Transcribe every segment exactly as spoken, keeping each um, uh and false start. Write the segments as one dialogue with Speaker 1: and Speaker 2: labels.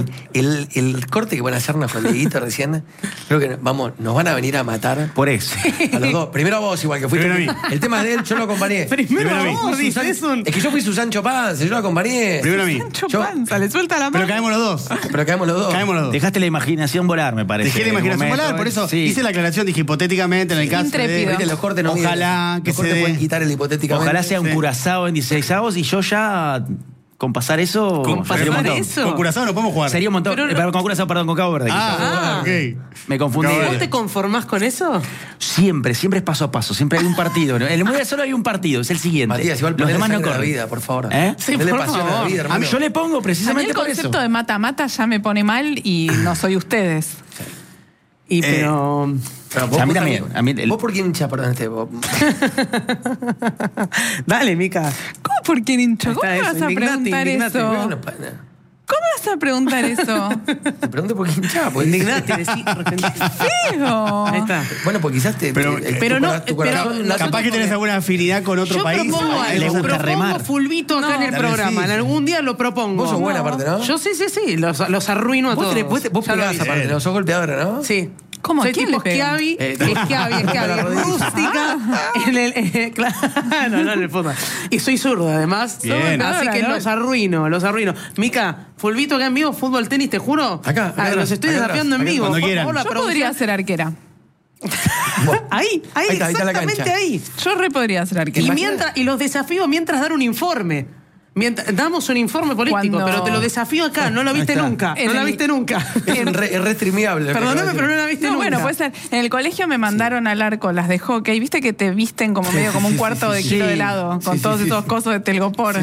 Speaker 1: El, el corte que van a hacernos con Dieguito recién, creo que vamos, nos van a venir a matar.
Speaker 2: Por eso.
Speaker 1: A los dos. Primero a vos, igual que fuiste.
Speaker 3: Primero a mí.
Speaker 1: El tema es de él, yo lo acompañé.
Speaker 4: Primero,
Speaker 3: Primero a mí.
Speaker 4: a vos, dice,
Speaker 1: Susan-
Speaker 4: es un...
Speaker 1: Es que yo fui Susancho Panza, yo lo acompañé.
Speaker 3: Primero a mí.
Speaker 4: Sancho
Speaker 1: Yo-
Speaker 4: Panza, le suelta la mano.
Speaker 3: Pero caemos los dos.
Speaker 1: Pero caemos los dos.
Speaker 3: Caemos los dos.
Speaker 2: Dejaste la imaginación volar, me parece.
Speaker 3: Dejé la
Speaker 2: en un
Speaker 3: imaginación
Speaker 2: momento,
Speaker 3: volar, por eso
Speaker 2: sí.
Speaker 3: hice la aclaración, dije hipotéticamente en el caso
Speaker 5: Intrépido.
Speaker 1: Viste,
Speaker 3: de...
Speaker 1: los cortes no
Speaker 3: Ojalá
Speaker 1: miden.
Speaker 3: que
Speaker 1: Los
Speaker 3: se
Speaker 1: cortes
Speaker 3: dé.
Speaker 1: pueden quitar el hipotéticamente.
Speaker 2: Ojalá sea un
Speaker 3: Sí.
Speaker 2: Curazao en dieciséis avos y yo ya, con pasar eso...
Speaker 4: ¿Con
Speaker 2: sería un
Speaker 4: pasar
Speaker 2: montón.
Speaker 4: eso?
Speaker 3: Con Curazao no podemos jugar.
Speaker 2: Sería un montón.
Speaker 4: Pero no-
Speaker 2: Eh, perdón, con Curazao, perdón, con Cabo Verde.
Speaker 3: Ah,
Speaker 4: Ah.
Speaker 3: ok.
Speaker 2: Me confundí.
Speaker 3: Cabo
Speaker 4: ¿Vos
Speaker 3: Verde.
Speaker 4: te conformás con eso?
Speaker 2: Siempre, siempre es paso a paso. Siempre hay un partido. En el Mundial solo hay un partido, es el siguiente.
Speaker 1: Matías, igual
Speaker 2: los
Speaker 1: ponele
Speaker 2: demás no
Speaker 1: sangre a la
Speaker 2: corren.
Speaker 1: vida, por favor.
Speaker 2: ¿Eh?
Speaker 4: Sí,
Speaker 1: Dele
Speaker 4: por
Speaker 1: pasión a la
Speaker 4: favor.
Speaker 1: vida,
Speaker 2: A
Speaker 1: hermano.
Speaker 2: mí yo le pongo
Speaker 5: A mí
Speaker 2: precisamente
Speaker 5: el
Speaker 2: por
Speaker 5: concepto
Speaker 2: eso.
Speaker 5: de mata-mata ya me pone mal y no soy ustedes.
Speaker 4: Y pero...
Speaker 1: Pero
Speaker 2: O sea, a mí
Speaker 1: vos
Speaker 2: también, a mí el-
Speaker 1: ¿Vos por quién hinchás, perdón, este? Vos-
Speaker 4: Dale, Mica.
Speaker 5: ¿Cómo por quién hincho? ¿Cómo
Speaker 4: Ahí
Speaker 5: me
Speaker 4: está
Speaker 5: vas
Speaker 4: eso,
Speaker 5: a
Speaker 4: indignate,
Speaker 5: preguntar
Speaker 4: indignate.
Speaker 5: eso?
Speaker 1: Bueno, pa-
Speaker 5: ¿Cómo vas a preguntar eso?
Speaker 1: Te pregunto por quién hinchás. Pues.
Speaker 4: Indignate, decí...
Speaker 5: Feo.
Speaker 4: Ahí está.
Speaker 1: Bueno, pues quizás te.
Speaker 3: Pero-
Speaker 1: te-
Speaker 4: pero
Speaker 1: tu
Speaker 4: no,
Speaker 1: cora- tu
Speaker 4: pero-
Speaker 1: corazón nace-
Speaker 3: Capaz que tenés alguna afinidad con otro
Speaker 4: Yo
Speaker 3: país.
Speaker 4: propongo
Speaker 3: Ahí
Speaker 2: le
Speaker 4: algo,
Speaker 2: gusta
Speaker 4: propongo
Speaker 2: remar.
Speaker 4: fulbito acá
Speaker 5: No.
Speaker 4: en el
Speaker 3: Dale,
Speaker 4: programa.
Speaker 3: sí.
Speaker 4: En algún día lo propongo.
Speaker 1: Vos sos buena aparte, ¿no?
Speaker 4: Yo sí, sí, sí, los, los arruino a
Speaker 1: Vos,
Speaker 4: todos.
Speaker 1: tenés- vos, te- vos
Speaker 4: Ya lo
Speaker 1: pegás
Speaker 4: hice.
Speaker 1: aparte, ¿no? Sos golpeadora, ¿no?
Speaker 4: Sí.
Speaker 5: ¿Cómo?
Speaker 4: Soy
Speaker 5: ¿Quién
Speaker 4: tipo
Speaker 5: le pega?
Speaker 4: Schiavi,
Speaker 1: Eh,
Speaker 4: Schiavi,
Speaker 1: la
Speaker 4: Schiavi,
Speaker 1: rodilla.
Speaker 4: rústica en el... eh, claro, no, no, en el fútbol. Y soy zurdo, además.
Speaker 3: Bien.
Speaker 4: Así
Speaker 5: golpeadora,
Speaker 4: que
Speaker 5: ¿no?
Speaker 4: los arruino, los arruino. Mica, fulbito acá en vivo, fútbol, tenis, te juro.
Speaker 1: Acá, acá
Speaker 4: Ah,
Speaker 1: atrás,
Speaker 4: los estoy
Speaker 1: acá
Speaker 4: desafiando
Speaker 1: atrás,
Speaker 4: en vivo.
Speaker 3: acá, cuando
Speaker 4: Por
Speaker 3: quieran.
Speaker 4: favor, la
Speaker 5: Yo
Speaker 4: producción-
Speaker 5: podría ser arquera.
Speaker 1: Bueno,
Speaker 4: Ahí, ahí,
Speaker 1: Ahí está, ahí está la
Speaker 4: exactamente
Speaker 1: cancha.
Speaker 4: ahí.
Speaker 5: Yo re podría ser arquera.
Speaker 4: Y, mientras, y los desafío mientras dar un informe. Mientras, damos un informe político,
Speaker 5: Cuando-
Speaker 4: pero te lo desafío acá, no lo viste
Speaker 2: está.
Speaker 4: nunca.
Speaker 5: En
Speaker 4: No la
Speaker 5: el-
Speaker 4: viste nunca.
Speaker 1: es un re, es re streameable. lo que
Speaker 4: Perdóname,
Speaker 1: acabas de
Speaker 4: pero no
Speaker 1: decir.
Speaker 4: la viste
Speaker 5: No,
Speaker 4: nunca.
Speaker 5: bueno, puede ser. En el colegio me mandaron al arco las de hockey. ¿Viste que te visten como medio como un cuarto de kilo de helado? Con
Speaker 1: Sí,
Speaker 5: todos
Speaker 1: sí,
Speaker 5: esos
Speaker 1: sí.
Speaker 5: cosos de telgopor.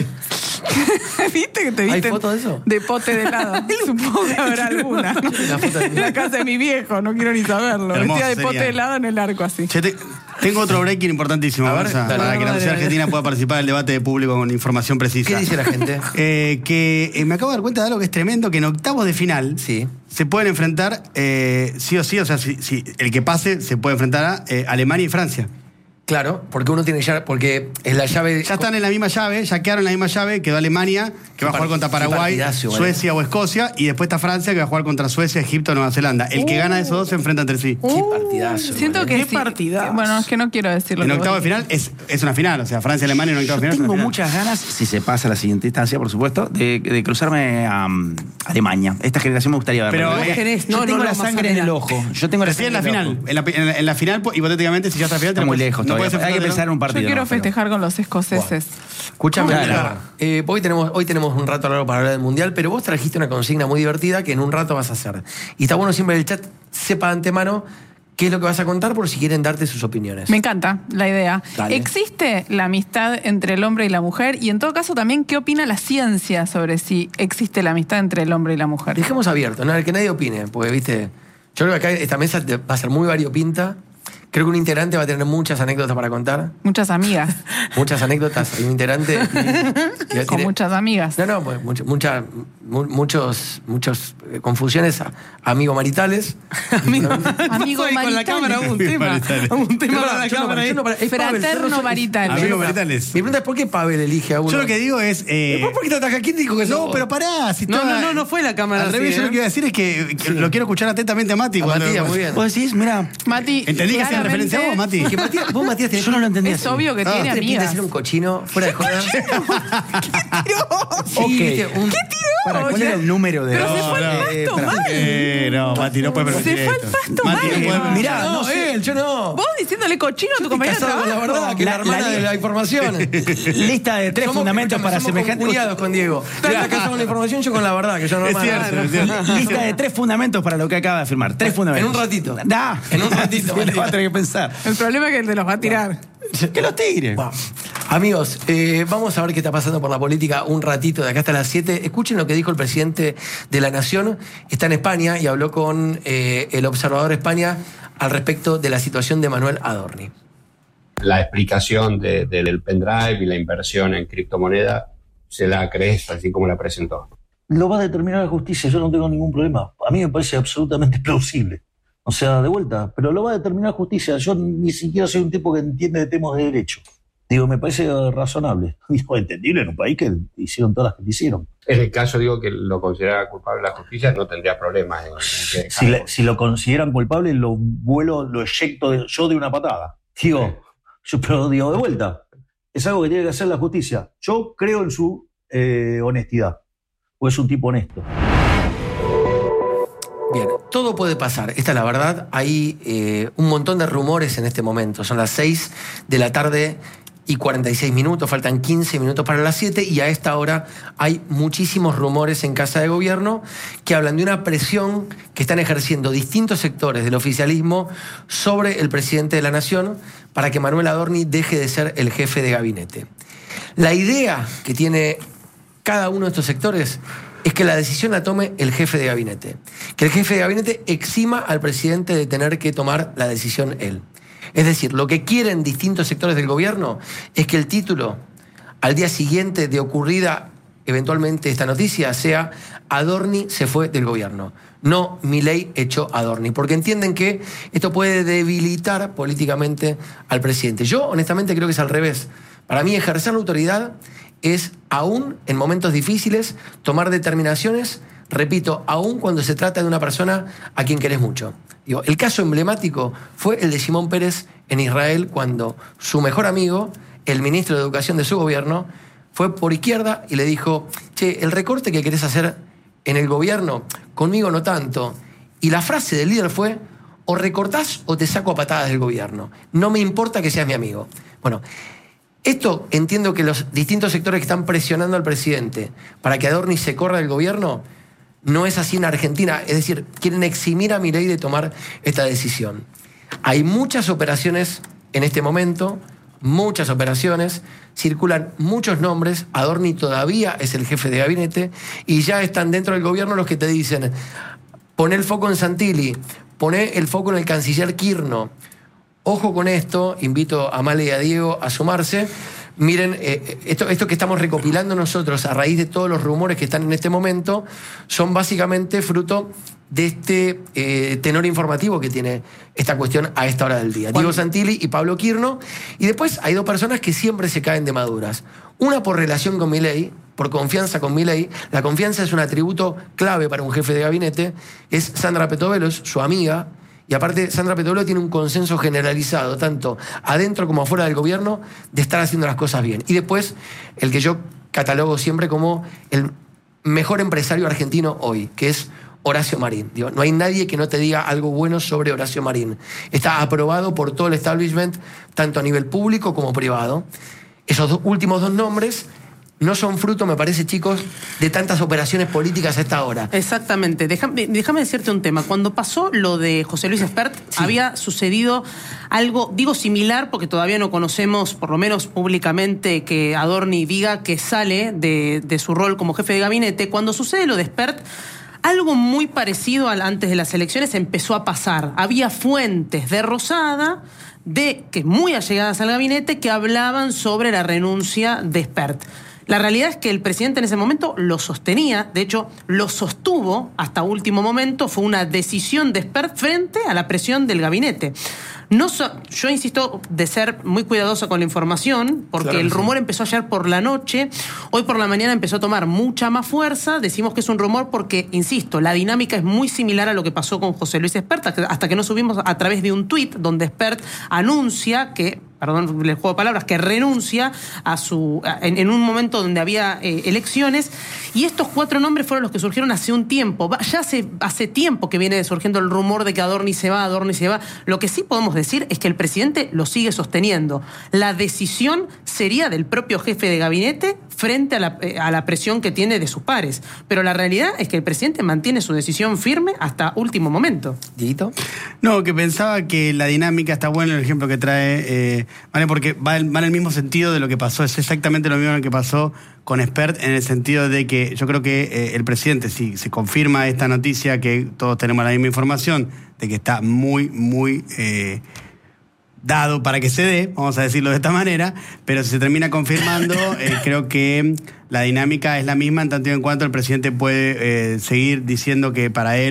Speaker 5: ¿Viste que te
Speaker 1: ¿Hay
Speaker 5: visten
Speaker 1: foto de eso?
Speaker 5: de pote de helado? Supongo que habrá alguna.
Speaker 1: La foto de-
Speaker 5: En la casa de mi viejo, no quiero ni saberlo.
Speaker 3: Hermoso
Speaker 5: Vestida de
Speaker 3: sería.
Speaker 5: pote de helado en el arco así.
Speaker 3: Che, te- tengo otro breaking importantísimo,
Speaker 1: A ver,
Speaker 3: Gonza,
Speaker 1: dale.
Speaker 3: para que la
Speaker 4: Dale,
Speaker 3: sociedad
Speaker 4: dale.
Speaker 3: argentina pueda participar del debate de público con información precisa.
Speaker 1: ¿Qué dice la gente?
Speaker 3: Eh, que eh, me acabo de dar cuenta de algo que es tremendo, que en octavos de final
Speaker 1: Sí.
Speaker 3: se pueden enfrentar eh, sí o sí, o sea, si, si el que pase se puede enfrentar a eh, Alemania y Francia.
Speaker 1: Claro, porque uno tiene ya. Porque es la llave.
Speaker 3: Ya están en la misma llave, ya quedaron en la misma llave, quedó Alemania, que va a jugar contra
Speaker 1: qué
Speaker 3: Paraguay,
Speaker 1: partidazo, igual.
Speaker 3: Suecia o Escocia, y después está Francia, que va a jugar contra Suecia, Egipto o Nueva Zelanda. El que gana de esos dos se enfrenta entre sí.
Speaker 1: Qué partidazo.
Speaker 5: Siento
Speaker 1: boludo.
Speaker 5: que
Speaker 4: Qué
Speaker 5: sí.
Speaker 4: partidazo.
Speaker 5: Bueno, es que no quiero decirlo.
Speaker 3: En
Speaker 5: que
Speaker 3: octavo de
Speaker 5: vos
Speaker 3: final es, es una final, o sea, Francia-Alemania en octavo de
Speaker 2: Yo
Speaker 3: final. es una
Speaker 2: tengo
Speaker 3: final.
Speaker 2: muchas ganas, si se pasa a la siguiente instancia, por supuesto, de, de cruzarme a um, Alemania. Esta generación me gustaría verla.
Speaker 3: Pero,
Speaker 2: Porque
Speaker 3: eh,
Speaker 4: querés,
Speaker 2: yo
Speaker 4: no,
Speaker 2: tengo
Speaker 4: no,
Speaker 2: la
Speaker 4: no, más
Speaker 2: sangre en el
Speaker 4: adelante.
Speaker 2: ojo. Yo tengo la
Speaker 3: Recién en la
Speaker 2: sangre en el
Speaker 3: final.
Speaker 2: ojo.
Speaker 3: En la, en la- en la final, hipotéticamente, si ya está la final,
Speaker 2: Está
Speaker 3: te
Speaker 2: muy
Speaker 3: puedes-
Speaker 2: lejos
Speaker 3: no
Speaker 2: todavía.
Speaker 3: puedes
Speaker 2: Hay que
Speaker 3: enfrentarte,
Speaker 2: pensar en un
Speaker 5: Yo
Speaker 2: partido.
Speaker 5: quiero
Speaker 2: ¿no? Pero-
Speaker 5: festejar con los escoceses.
Speaker 1: Escúchame,
Speaker 2: Dale.
Speaker 1: Mica, eh, hoy, tenemos, hoy tenemos un rato largo para hablar del Mundial, pero vos trajiste una consigna muy divertida que en un rato vas a hacer. Y está bueno siempre el chat sepa de antemano qué es lo que vas a contar por si quieren darte sus opiniones.
Speaker 5: Me encanta la idea.
Speaker 1: Dale.
Speaker 5: ¿Existe la amistad entre el hombre y la mujer? Y en todo caso también, ¿qué opina la ciencia sobre si existe la amistad entre el hombre y la mujer?
Speaker 1: Dejemos abierto, ¿no? Que nadie opine, porque, viste, yo creo que acá esta mesa te- va a ser muy variopinta. Creo que un integrante va a tener muchas anécdotas para contar.
Speaker 5: Muchas amigas.
Speaker 1: Muchas anécdotas. Hay un integrante que
Speaker 5: Con
Speaker 1: tiene-
Speaker 5: muchas amigas.
Speaker 1: No, no, pues mucho- mucha- mu- muchos, muchos eh, confusiones a- amigo maritales.
Speaker 4: Amigo,
Speaker 5: Amigo
Speaker 4: pasó ahí con la
Speaker 5: marital.
Speaker 4: cámara un tema.
Speaker 3: Maritales.
Speaker 4: Un tema
Speaker 1: No,
Speaker 4: para la
Speaker 1: yo no,
Speaker 4: cámara.
Speaker 1: yo no, para- es Pavel, yo no
Speaker 5: Fraterno
Speaker 1: soy-
Speaker 5: marital.
Speaker 3: Amigo
Speaker 1: Yo no-
Speaker 3: maritales.
Speaker 1: Mi pregunta es: ¿por qué Pavel elige a uno?
Speaker 3: Yo lo que digo es. eh,
Speaker 1: ¿Por qué te ataca? ¿Quién dijo que
Speaker 3: no,
Speaker 1: sos?
Speaker 3: pero pará. Si
Speaker 4: No,
Speaker 3: estaba-
Speaker 4: no, no, no fue la cámara
Speaker 3: Al
Speaker 4: así,
Speaker 3: revés, yo
Speaker 4: ¿eh?
Speaker 3: lo que iba a decir es que, que lo quiero escuchar atentamente a Mati.
Speaker 1: A
Speaker 3: cuando-
Speaker 1: Matías, muy bien.
Speaker 2: Vos decís, mira,
Speaker 5: Mati,
Speaker 3: ¿Entendí que hacía
Speaker 5: claramente
Speaker 3: referencia a vos, Mati?
Speaker 1: Que Matías, vos, Matías, tenés
Speaker 2: yo no lo entendía
Speaker 5: Es
Speaker 2: así.
Speaker 5: obvio que
Speaker 3: Ah,
Speaker 5: tiene
Speaker 1: Te pinta
Speaker 5: amigas.
Speaker 1: ser un cochino fuera de joda. Sí,
Speaker 2: Ok.
Speaker 1: viste, un-
Speaker 2: Para, ¿cuál era el número de.?
Speaker 5: Pero se fue el
Speaker 2: Eh,
Speaker 5: pasto
Speaker 2: para-
Speaker 5: mal.
Speaker 3: Eh, no, Mati, no puedes
Speaker 5: Se
Speaker 3: permitir
Speaker 5: fue el
Speaker 3: esto.
Speaker 5: pasto
Speaker 3: Mati,
Speaker 5: mal.
Speaker 3: no puedes permitir
Speaker 1: Mirá,
Speaker 3: esto.
Speaker 1: no, él, yo no.
Speaker 5: Vos diciéndole cochino a tu compañera de
Speaker 1: Casado con la
Speaker 5: trabajo.
Speaker 1: verdad, que la,
Speaker 2: La-
Speaker 1: hermana
Speaker 2: la-
Speaker 1: de la información.
Speaker 2: Lista de tres
Speaker 1: Somos-
Speaker 2: fundamentos
Speaker 1: escúchame,
Speaker 2: para
Speaker 1: somos
Speaker 2: semejante.
Speaker 1: concuñados con Diego. Él está casado con la información, yo con la verdad, que yo no
Speaker 3: Es
Speaker 1: más
Speaker 3: cierto,
Speaker 1: nada.
Speaker 3: es cierto.
Speaker 2: Lista de tres fundamentos para lo que acaba de afirmar. Tres fundamentos.
Speaker 1: En un ratito.
Speaker 2: Da.
Speaker 1: En un ratito,
Speaker 2: Sí,
Speaker 1: Mati.
Speaker 2: lo va a tener que pensar.
Speaker 5: El problema es que te los va a tirar.
Speaker 2: Que los tire.
Speaker 1: Wow. Amigos, eh, vamos a ver qué está pasando por la política un ratito, de acá hasta las siete. Escuchen lo que dijo el presidente de la Nación. Está en España y habló con eh, el Observador España al respecto de la situación de Manuel Adorni.
Speaker 6: La explicación de- de- del pendrive y la inversión en criptomoneda se la crees así como la presentó.
Speaker 7: Lo va a determinar la justicia, yo no tengo ningún problema. A mí me parece absolutamente plausible. O sea, de vuelta, pero lo va a determinar la justicia. Yo ni siquiera soy un tipo que entiende de temas de derecho. Digo, me parece razonable. Digo, entendible en un país que hicieron todas las que hicieron.
Speaker 6: En el caso, digo, que lo considera culpable la justicia, no tendría problemas en, en que
Speaker 7: Si, le, si lo consideran culpable, lo vuelo, lo eyecto de, yo de una patada. Digo, yo, pero digo, de vuelta. Es algo que tiene que hacer la justicia. Yo creo en su eh, honestidad. O es un tipo honesto.
Speaker 1: Bien, todo puede pasar. Esta es la verdad. Hay eh, un montón de rumores en este momento. Son las seis de la tarde y cuarenta y seis minutos. Faltan quince minutos para las siete y a esta hora hay muchísimos rumores en Casa de Gobierno que hablan de una presión que están ejerciendo distintos sectores del oficialismo sobre el presidente de la Nación para que Manuel Adorni deje de ser el jefe de gabinete. La idea que tiene cada uno de estos sectores es que la decisión la tome el jefe de gabinete. Que el jefe de gabinete exima al presidente de tener que tomar la decisión él. Es decir, lo que quieren distintos sectores del gobierno es que el título al día siguiente de ocurrida eventualmente esta noticia sea Adorni se fue del gobierno. No, Milei echó a Adorni. Porque entienden que esto puede debilitar políticamente al presidente. Yo honestamente creo que es al revés. Para mí ejercer la autoridad es, aún en momentos difíciles, tomar determinaciones, repito, aún cuando se trata de una persona a quien querés mucho. Digo, el caso emblemático fue el de Shimon Peres en Israel, cuando su mejor amigo, el ministro de Educación de su gobierno, fue por izquierda y le dijo, che, el recorte que querés hacer en el gobierno, conmigo no tanto. Y la frase del líder fue, o recortás o te saco a patadas del gobierno. No me importa que seas mi amigo. Bueno, esto entiendo que los distintos sectores que están presionando al presidente para que Adorni se corra del gobierno, no es así en Argentina. Es decir, quieren eximir a Milei de tomar esta decisión. Hay muchas operaciones en este momento, muchas operaciones, circulan muchos nombres. Adorni todavía es el jefe de gabinete y ya están dentro del gobierno los que te dicen, poné el foco en Santilli, poné el foco en el canciller Kirchner. Ojo con esto, invito a Male y a Diego a sumarse. Miren, eh, esto, esto que estamos recopilando nosotros a raíz de todos los rumores que están en este momento son básicamente fruto de este eh, tenor informativo que tiene esta cuestión a esta hora del día. Diego Santilli y Pablo Kirchner. Y después hay dos personas que siempre se caen de maduras. Una por relación con Milei, por confianza con Milei. La confianza es un atributo clave para un jefe de gabinete. Es Sandra Petovelos, su amiga. Y aparte, Sandra Petovelos tiene un consenso generalizado, tanto adentro como afuera del gobierno, de estar haciendo las cosas bien. Y después, el que yo catalogo siempre como el mejor empresario argentino hoy, que es Horacio Marín. Digo, no hay nadie que no te diga algo bueno sobre Horacio Marín. Está aprobado por todo el establishment, tanto a nivel público como privado. Esos dos, últimos dos nombres no son fruto, me parece, chicos, de tantas operaciones políticas a esta hora.
Speaker 4: Exactamente. Déjame, déjame decirte un tema. Cuando pasó lo de José Luis Espert, sí, había sucedido algo, digo similar, porque todavía no conocemos, por lo menos públicamente, que Adorni diga que sale de, de su rol como jefe de gabinete. Cuando sucede lo de Espert, algo muy parecido al antes de las elecciones empezó a pasar. Había fuentes de Rosada, de, que muy allegadas al gabinete, que hablaban sobre la renuncia de Espert. La realidad es que el presidente en ese momento lo sostenía, de hecho, lo sostuvo hasta último momento, fue una decisión de Espert frente a la presión del gabinete. No so, yo insisto de ser muy cuidadosa con la información, porque claro el rumor sí. empezó ayer por la noche, hoy por la mañana empezó a tomar mucha más fuerza. Decimos que es un rumor porque, insisto, la dinámica es muy similar a lo que pasó con José Luis Espert, hasta que nos subimos a través de un tuit donde Espert anuncia que, perdón, el juego de palabras, que renuncia a su en, en un momento donde había eh, elecciones, y estos cuatro nombres fueron los que surgieron hace un tiempo. Ya hace, hace tiempo que viene surgiendo el rumor de que Adorni se va, Adorni se va. Lo que sí podemos decir es que el presidente lo sigue sosteniendo. La decisión sería del propio jefe de gabinete frente a la, a la presión que tiene de sus pares. Pero la realidad es que el presidente mantiene su decisión firme hasta último momento.
Speaker 1: ¿Dieguito?
Speaker 3: No, que pensaba que la dinámica, está bueno el ejemplo que trae, eh, ¿vale? Porque va, va en el mismo sentido de lo que pasó, es exactamente lo mismo que pasó con Espert, en el sentido de que yo creo que eh, el presidente, si se confirma esta noticia, que todos tenemos la misma información, de que está muy, muy eh, dado para que se dé, vamos a decirlo de esta manera, pero si se termina confirmando, eh, creo que la dinámica es la misma, en tanto y en cuanto el presidente puede eh, seguir diciendo que para él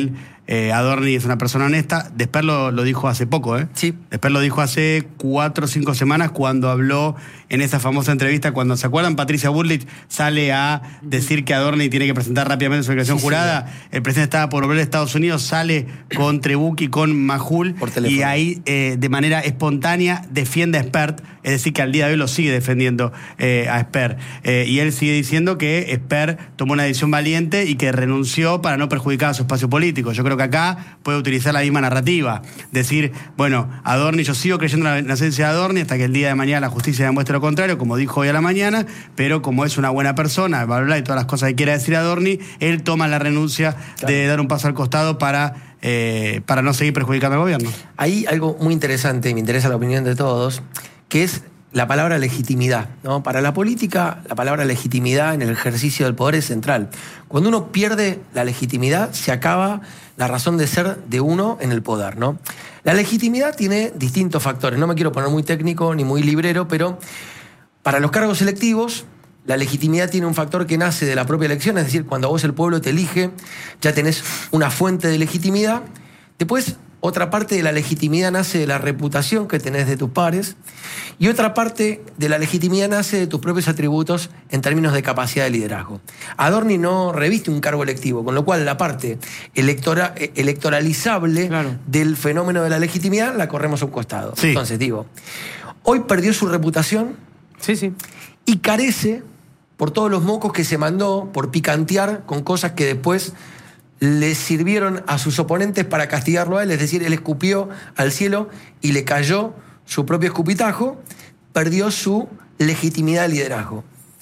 Speaker 3: eh, Adorni es una persona honesta. Desper lo, lo dijo hace poco, ¿eh?
Speaker 1: Sí.
Speaker 3: Desper lo dijo hace cuatro o cinco semanas cuando habló en esa famosa entrevista, cuando, ¿se acuerdan? Patricia Bullrich sale a decir que Adorni tiene que presentar rápidamente su declaración
Speaker 1: Sí,
Speaker 3: jurada.
Speaker 1: sí,
Speaker 3: El presidente estaba por volver a Estados Unidos, sale con Trebuchet y con Majul,
Speaker 1: Por teléfono.
Speaker 3: y ahí eh, de manera espontánea defiende a Espert, es decir, que al día de hoy lo sigue defendiendo eh, a Espert. Eh, y él sigue diciendo que Espert tomó una decisión valiente y que renunció para no perjudicar a su espacio político. Yo creo que acá puede utilizar la misma narrativa, decir, bueno, Adorni, yo sigo creyendo en la inocencia de Adorni hasta que el día de mañana la justicia demuestre lo contrario, como dijo hoy a la mañana, pero como es una buena persona, bla, bla, bla, y todas las cosas que quiera decir Adorni, él toma la renuncia
Speaker 1: Claro.
Speaker 3: de dar un paso al costado para, eh, para no seguir perjudicando al gobierno.
Speaker 1: Hay algo muy interesante, y me interesa la opinión de todos, que es la palabra legitimidad, ¿no? Para la política, la palabra legitimidad en el ejercicio del poder es central. Cuando uno pierde la legitimidad, se acaba la razón de ser de uno en el poder, ¿no? La legitimidad tiene distintos factores. No me quiero poner muy técnico ni muy librero, pero para los cargos electivos, la legitimidad tiene un factor que nace de la propia elección, es decir, cuando vos el pueblo te elige, ya tenés una fuente de legitimidad. Después, otra parte de la legitimidad nace de la reputación que tenés de tus pares, y otra parte de la legitimidad nace de tus propios atributos en términos de capacidad de liderazgo. Adorni no reviste un cargo electivo, con lo cual la parte electora, electoralizable
Speaker 4: Claro.
Speaker 1: del fenómeno de la legitimidad la corremos a un costado.
Speaker 3: Sí.
Speaker 1: Entonces digo, hoy perdió su reputación
Speaker 4: Sí, sí.
Speaker 1: y carece por todos los mocos que se mandó por picantear con cosas que después le sirvieron a sus oponentes para castigarlo a él, es decir, él escupió al cielo y le cayó su propio escupitajo, perdió su legitimidad de liderazgo.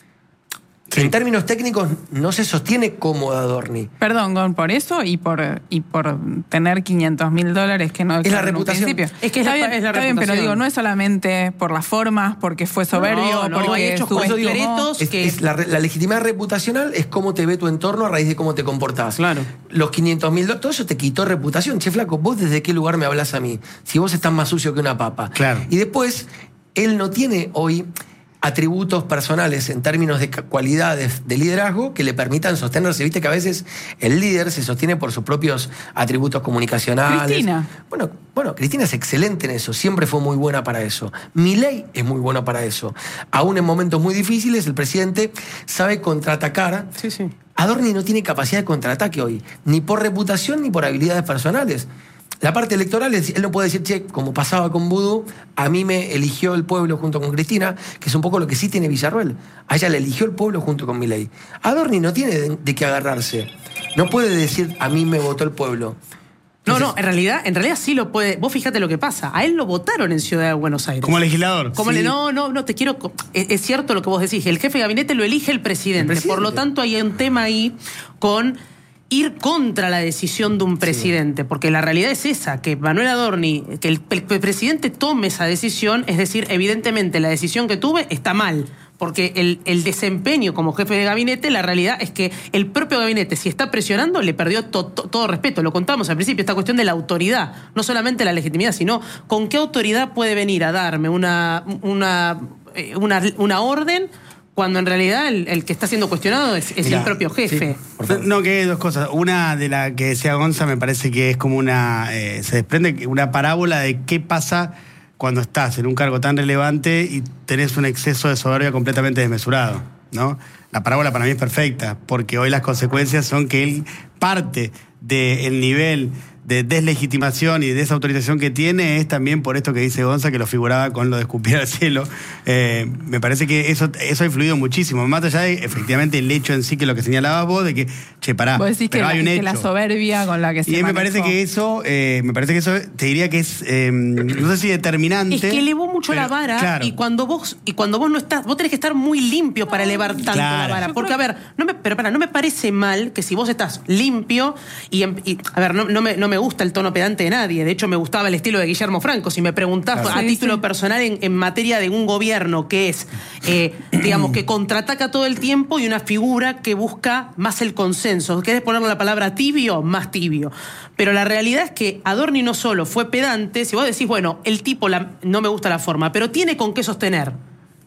Speaker 3: Sí.
Speaker 1: En términos técnicos no se sostiene como Adorni.
Speaker 5: Perdón, Gon, por eso y por y por tener quinientos mil dólares que no
Speaker 1: la
Speaker 5: declaró en un
Speaker 1: reputación.
Speaker 5: principio.
Speaker 4: Es que es
Speaker 5: está
Speaker 4: la-
Speaker 5: bien,
Speaker 4: es la
Speaker 5: está bien, pero
Speaker 4: reputación.
Speaker 5: digo, no es solamente por las formas, porque fue soberbio,
Speaker 4: No, no,
Speaker 5: porque
Speaker 4: hay hechos
Speaker 5: subestimó.
Speaker 4: concretos.
Speaker 1: Es,
Speaker 4: que-
Speaker 1: es la, re- la legitimidad reputacional es cómo te ve tu entorno a raíz de cómo te comportás.
Speaker 4: Claro.
Speaker 1: Los quinientos mil dólares, todo eso te quitó reputación. Che, flaco, ¿vos desde qué lugar me hablas a mí? Si vos estás más sucio que una papa.
Speaker 3: Claro.
Speaker 1: Y después, él no tiene hoy atributos personales en términos de ca- cualidades de liderazgo que le permitan sostenerse. Viste que a veces el líder se sostiene por sus propios atributos comunicacionales.
Speaker 5: Cristina.
Speaker 1: Bueno, bueno, Cristina es excelente en eso, siempre fue muy buena para eso. Milei es muy bueno para eso. Aún en momentos muy difíciles, el presidente sabe contraatacar.
Speaker 4: Sí, sí.
Speaker 1: Adorni no tiene capacidad de contraataque hoy, ni por reputación ni por habilidades personales. La parte electoral, es- él no puede decir, che, como pasaba con Vudú, a mí me eligió el pueblo junto con Cristina, que es un poco lo que sí tiene Villarruel. A ella le eligió el pueblo junto con Milei. Adorni no tiene de, de qué agarrarse. No puede decir, a mí me votó el pueblo.
Speaker 4: No,
Speaker 1: Entonces,
Speaker 4: no, en realidad, en realidad sí lo puede. Vos fíjate lo que pasa. A él lo votaron en Ciudad de Buenos Aires.
Speaker 3: Como legislador.
Speaker 4: Como
Speaker 1: Sí.
Speaker 4: le, no, no, no, te quiero. Es, es cierto lo que vos decís. El jefe de gabinete lo elige el presidente.
Speaker 1: El presidente.
Speaker 4: Por lo tanto, hay un tema ahí con ir contra la decisión de un presidente. Porque la realidad es esa, que Manuel Adorni, que el, el presidente tome esa decisión, es decir, evidentemente la decisión que tuve está mal. Porque el, el desempeño como jefe de gabinete, la realidad es que el propio gabinete, si está presionando, le perdió to, to, todo respeto. Lo contamos al principio, esta cuestión de la autoridad. No solamente la legitimidad, sino con qué autoridad puede venir a darme una, una, eh, una, una orden cuando en realidad el, el que está siendo cuestionado es, es
Speaker 3: Mirá,
Speaker 4: el propio jefe.
Speaker 1: por favor.
Speaker 3: No, que hay dos cosas. Una de la que decía Gonza me parece que es como una... eh, se desprende que una parábola de qué pasa cuando estás en un cargo tan relevante y tenés un exceso de soberbia completamente desmesurado, ¿no? La parábola para mí es perfecta, porque hoy las consecuencias son que él parte del nivel de deslegitimación y de desautorización que tiene es también por esto que dice Gonza, que lo figuraba con lo de escupir al cielo. Eh, me parece que eso, eso ha influido muchísimo, más allá de efectivamente el hecho en sí, que lo que señalabas vos, de que, che, pará,
Speaker 5: Vos decís que,
Speaker 3: pero
Speaker 5: la,
Speaker 3: hay un
Speaker 5: que
Speaker 3: hecho.
Speaker 5: la soberbia con la que se
Speaker 3: Y me
Speaker 5: manejó.
Speaker 3: parece que eso, eh, me parece que eso, te diría que es, eh, no sé si determinante.
Speaker 4: Es que elevó mucho
Speaker 3: pero,
Speaker 4: la vara
Speaker 3: claro.
Speaker 4: y cuando vos y cuando vos no estás, vos tenés que estar muy limpio para elevar tanto
Speaker 3: Claro.
Speaker 4: la vara.
Speaker 5: Yo
Speaker 4: Porque,
Speaker 5: creo-
Speaker 4: a ver, no me, pero para, no me parece mal que si vos estás limpio y, em- y, a ver, no, no, me, no me gusta el tono pedante de nadie. De hecho, me gustaba el estilo de Guillermo Franco. Si me preguntás
Speaker 5: Claro.
Speaker 4: a
Speaker 5: Sí,
Speaker 4: título
Speaker 5: sí.
Speaker 4: personal en, en materia de un gobierno que es, eh, digamos, que contraataca todo el tiempo y una figura que busca más el consenso. ¿Querés ponerle la palabra tibio? Más tibio. Pero la realidad es que Adorni no solo fue pedante, si vos decís, bueno, el tipo la- no me gusta la forma, pero tiene con qué sostener.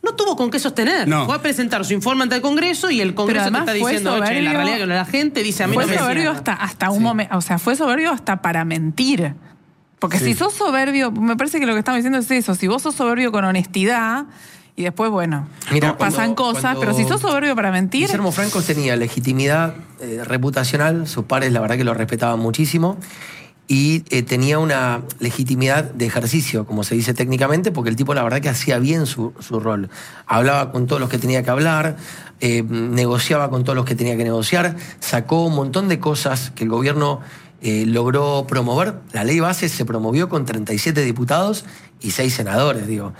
Speaker 4: no tuvo con qué sostener.
Speaker 3: No.
Speaker 4: Fue a presentar su informe ante el Congreso y el Congreso te está diciendo, oye, la realidad que la gente dice a mí
Speaker 5: fue
Speaker 4: no me
Speaker 5: soberbio
Speaker 4: decía
Speaker 5: hasta, hasta un momento, o sea, fue soberbio hasta para mentir. Porque sí. si sos soberbio, me parece que lo que estamos diciendo es eso, si vos sos soberbio con honestidad, y después, bueno,
Speaker 1: Mira,
Speaker 5: pasan
Speaker 1: cuando,
Speaker 5: cosas,
Speaker 1: cuando
Speaker 5: pero si sos soberbio para mentir...
Speaker 1: Guillermo Franco tenía legitimidad eh, reputacional, sus pares la verdad que lo respetaban muchísimo, y eh, tenía una legitimidad de ejercicio, como se dice técnicamente, porque el tipo la verdad que hacía bien su, su rol. Hablaba con todos los que tenía que hablar, eh, negociaba con todos los que tenía que negociar, sacó un montón de cosas que el gobierno eh, logró promover. La ley base se promovió con treinta y siete diputados y seis senadores, digo.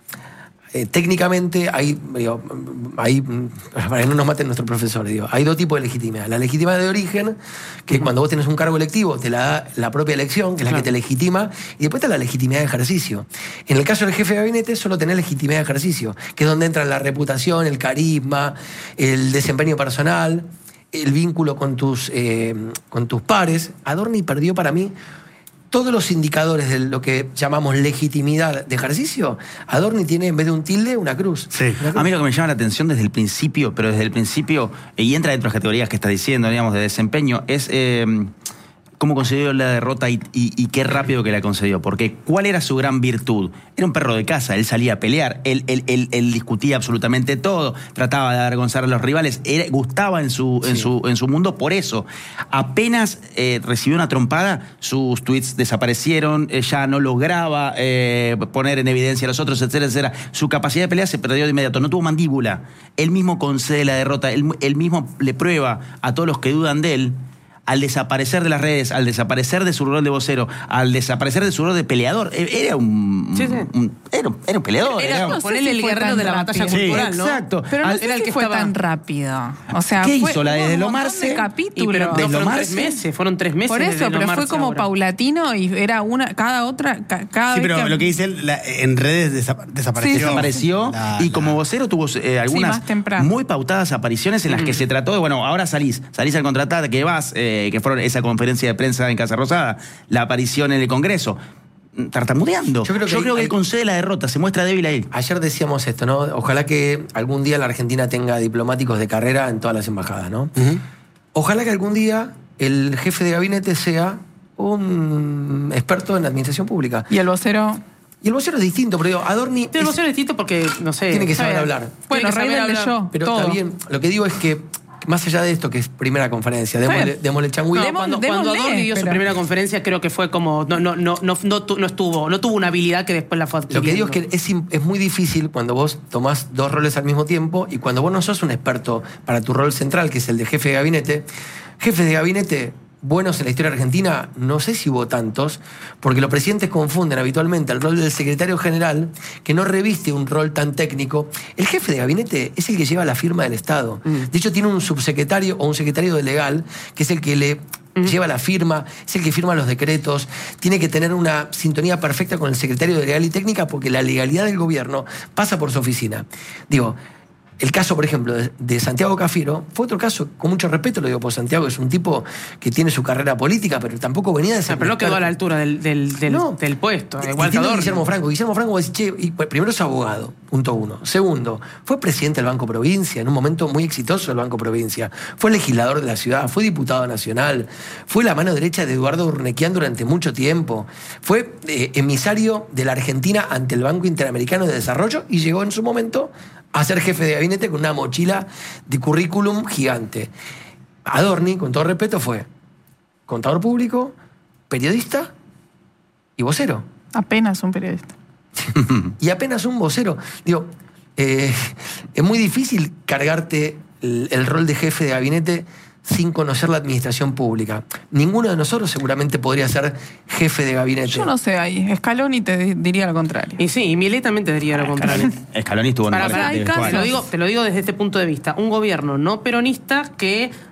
Speaker 1: Eh, técnicamente hay, digo, hay, para que no nos maten nuestros profesores, digo, hay dos tipos de legitimidad. La legitimidad de origen, que uh-huh. cuando vos tenés un cargo electivo te la da la propia elección, que es la claro. que te legitima, y después está la legitimidad de ejercicio. En el caso del jefe de gabinete solo tenés legitimidad de ejercicio, que es donde entra la reputación, el carisma, el desempeño personal, el vínculo con tus, eh, con tus pares. Adorni perdió para mí todos los indicadores de lo que llamamos legitimidad de ejercicio. Adorni tiene, en vez de un tilde, una cruz.
Speaker 2: Sí.
Speaker 1: Una cruz.
Speaker 2: A mí lo que me llama la atención desde el principio, pero desde el principio, y entra dentro de las categorías que está diciendo, digamos, de desempeño, es eh, cómo concedió la derrota y, y, y qué rápido que la concedió. Porque ¿cuál era su gran virtud? Era un perro de casa, él salía a pelear, él, él, él, él discutía absolutamente todo, trataba de avergonzar a los rivales, era, gustaba en su, sí. en, su, en su mundo, por eso. Apenas eh, recibió una trompada, sus tweets desaparecieron, eh, ya no lograba eh, poner en evidencia a los otros, etcétera, etcétera. Su capacidad de pelea se perdió de inmediato, no tuvo mandíbula. Él mismo concede la derrota, él, él mismo le prueba a todos los que dudan de él. Al desaparecer de las redes, al desaparecer de su rol de vocero, al desaparecer de su rol de peleador, era un,
Speaker 4: sí, sí.
Speaker 2: un era, era un peleador.
Speaker 4: Era,
Speaker 2: era
Speaker 4: no
Speaker 2: un,
Speaker 4: ponerle si el guerrero de la batalla
Speaker 2: sí,
Speaker 4: cultural, ¿no?
Speaker 2: Exacto.
Speaker 5: Pero no
Speaker 2: al,
Speaker 5: sé
Speaker 4: era el
Speaker 5: si
Speaker 4: que
Speaker 5: fue
Speaker 4: estaba
Speaker 5: tan rápido. O sea,
Speaker 2: ¿qué
Speaker 5: fue,
Speaker 2: hizo la de deslomarse?
Speaker 5: De capítulos.
Speaker 4: Y pero no, fueron
Speaker 2: deslomarse.
Speaker 4: tres meses, fueron tres meses.
Speaker 5: Por eso,
Speaker 4: de
Speaker 5: pero fue como
Speaker 4: ahora.
Speaker 5: paulatino y era una, cada otra, ca, cada
Speaker 3: Sí,
Speaker 5: vez
Speaker 3: pero
Speaker 5: que...
Speaker 3: lo que dice él, la, en redes desapa- desapareció.
Speaker 5: Sí,
Speaker 2: desapareció
Speaker 3: La-
Speaker 2: y
Speaker 3: la-
Speaker 2: como vocero tuvo eh, algunas
Speaker 5: más temprano.
Speaker 2: muy pautadas apariciones en las
Speaker 4: Mm.
Speaker 2: que se trató de, bueno, ahora salís, salís al contratar, que vas, eh, que fueron esa conferencia de prensa en Casa Rosada, la aparición en el Congreso, tartamudeando.
Speaker 1: Yo creo que
Speaker 2: Yo
Speaker 1: hay-
Speaker 2: creo que
Speaker 1: hay-
Speaker 2: él concede la derrota, se muestra débil ahí.
Speaker 1: Ayer decíamos esto, ¿no? Ojalá que algún día la Argentina tenga diplomáticos de carrera en todas las embajadas, ¿no?
Speaker 3: Uh-huh.
Speaker 1: Ojalá que algún día el jefe de gabinete sea un experto en administración pública.
Speaker 5: Y el vocero...
Speaker 1: Y el vocero es distinto, pero digo, Adorni...
Speaker 4: Tiene
Speaker 1: es-
Speaker 4: un distinto porque, no sé...
Speaker 1: Tiene que
Speaker 4: está
Speaker 1: saber
Speaker 4: bien.
Speaker 1: hablar.
Speaker 5: Bueno,
Speaker 4: Tiene que
Speaker 5: Reiner
Speaker 4: saber hablar.
Speaker 5: leyó
Speaker 1: Pero
Speaker 5: todo.
Speaker 1: está bien. Lo que digo es que, más allá de esto, que es primera conferencia,
Speaker 5: Está
Speaker 1: démosle,
Speaker 5: bien.
Speaker 1: démosle changüí.
Speaker 4: No,
Speaker 5: Demos-
Speaker 4: cuando, cuando
Speaker 5: démosle,
Speaker 4: Adorni dio su
Speaker 5: pero-
Speaker 4: primera conferencia, creo que fue como. No, no, no, no, no, tu- no estuvo, no tuvo una habilidad que después la fue
Speaker 1: Lo que digo es
Speaker 4: adquiriendo.
Speaker 1: que es, im- es muy difícil cuando vos tomás dos roles al mismo tiempo y cuando vos no sos un experto para tu rol central, que es el de jefe de gabinete. Jefes de gabinete buenos en la historia argentina, no sé si hubo tantos, porque los presidentes confunden habitualmente el rol del secretario general, que no reviste un rol tan técnico. El jefe de gabinete es el que lleva la firma del Estado.
Speaker 4: Mm.
Speaker 1: De hecho, tiene un subsecretario o un secretario de legal, que es el que le
Speaker 4: Mm.
Speaker 1: lleva la firma, es el que firma los decretos, tiene que tener una sintonía perfecta con el secretario de legal y técnica, porque la legalidad del gobierno pasa por su oficina. Digo, el caso, por ejemplo, de, de Santiago Cafiero fue otro caso, con mucho respeto lo digo, por Santiago es un tipo que tiene su carrera política, pero tampoco venía de ser...
Speaker 4: Ah, pero no quedó a la altura del, del, del,
Speaker 1: No.
Speaker 4: del puesto. Igual que
Speaker 1: Entiendo a
Speaker 4: Adorni.
Speaker 1: Guillermo Franco. Guillermo Franco va a decir, che, y, pues, primero es abogado, punto uno. Segundo, fue presidente del Banco Provincia, en un momento muy exitoso del Banco Provincia. Fue legislador de la ciudad, fue diputado nacional, fue la mano derecha de Eduardo Urnequian durante mucho tiempo, fue eh, emisario de la Argentina ante el Banco Interamericano de Desarrollo y llegó en su momento a ser jefe de gabinete con una mochila de currículum gigante. Adorni, con todo respeto, fue contador público, periodista y vocero.
Speaker 5: Apenas un periodista.
Speaker 1: Y apenas un vocero. Digo, eh, es muy difícil cargarte el, el rol de jefe de gabinete sin conocer la administración pública. Ninguno de nosotros seguramente podría ser jefe de gabinete.
Speaker 5: Yo no sé ahí. Scaloni te di- diría lo contrario.
Speaker 4: Y sí, y Milei también te diría lo contrario.
Speaker 2: Scaloni estuvo en
Speaker 4: Para,
Speaker 2: un
Speaker 4: para,
Speaker 5: hay
Speaker 2: partido
Speaker 5: casos.
Speaker 4: te, lo digo, te lo digo desde este punto de vista. Un gobierno no peronista que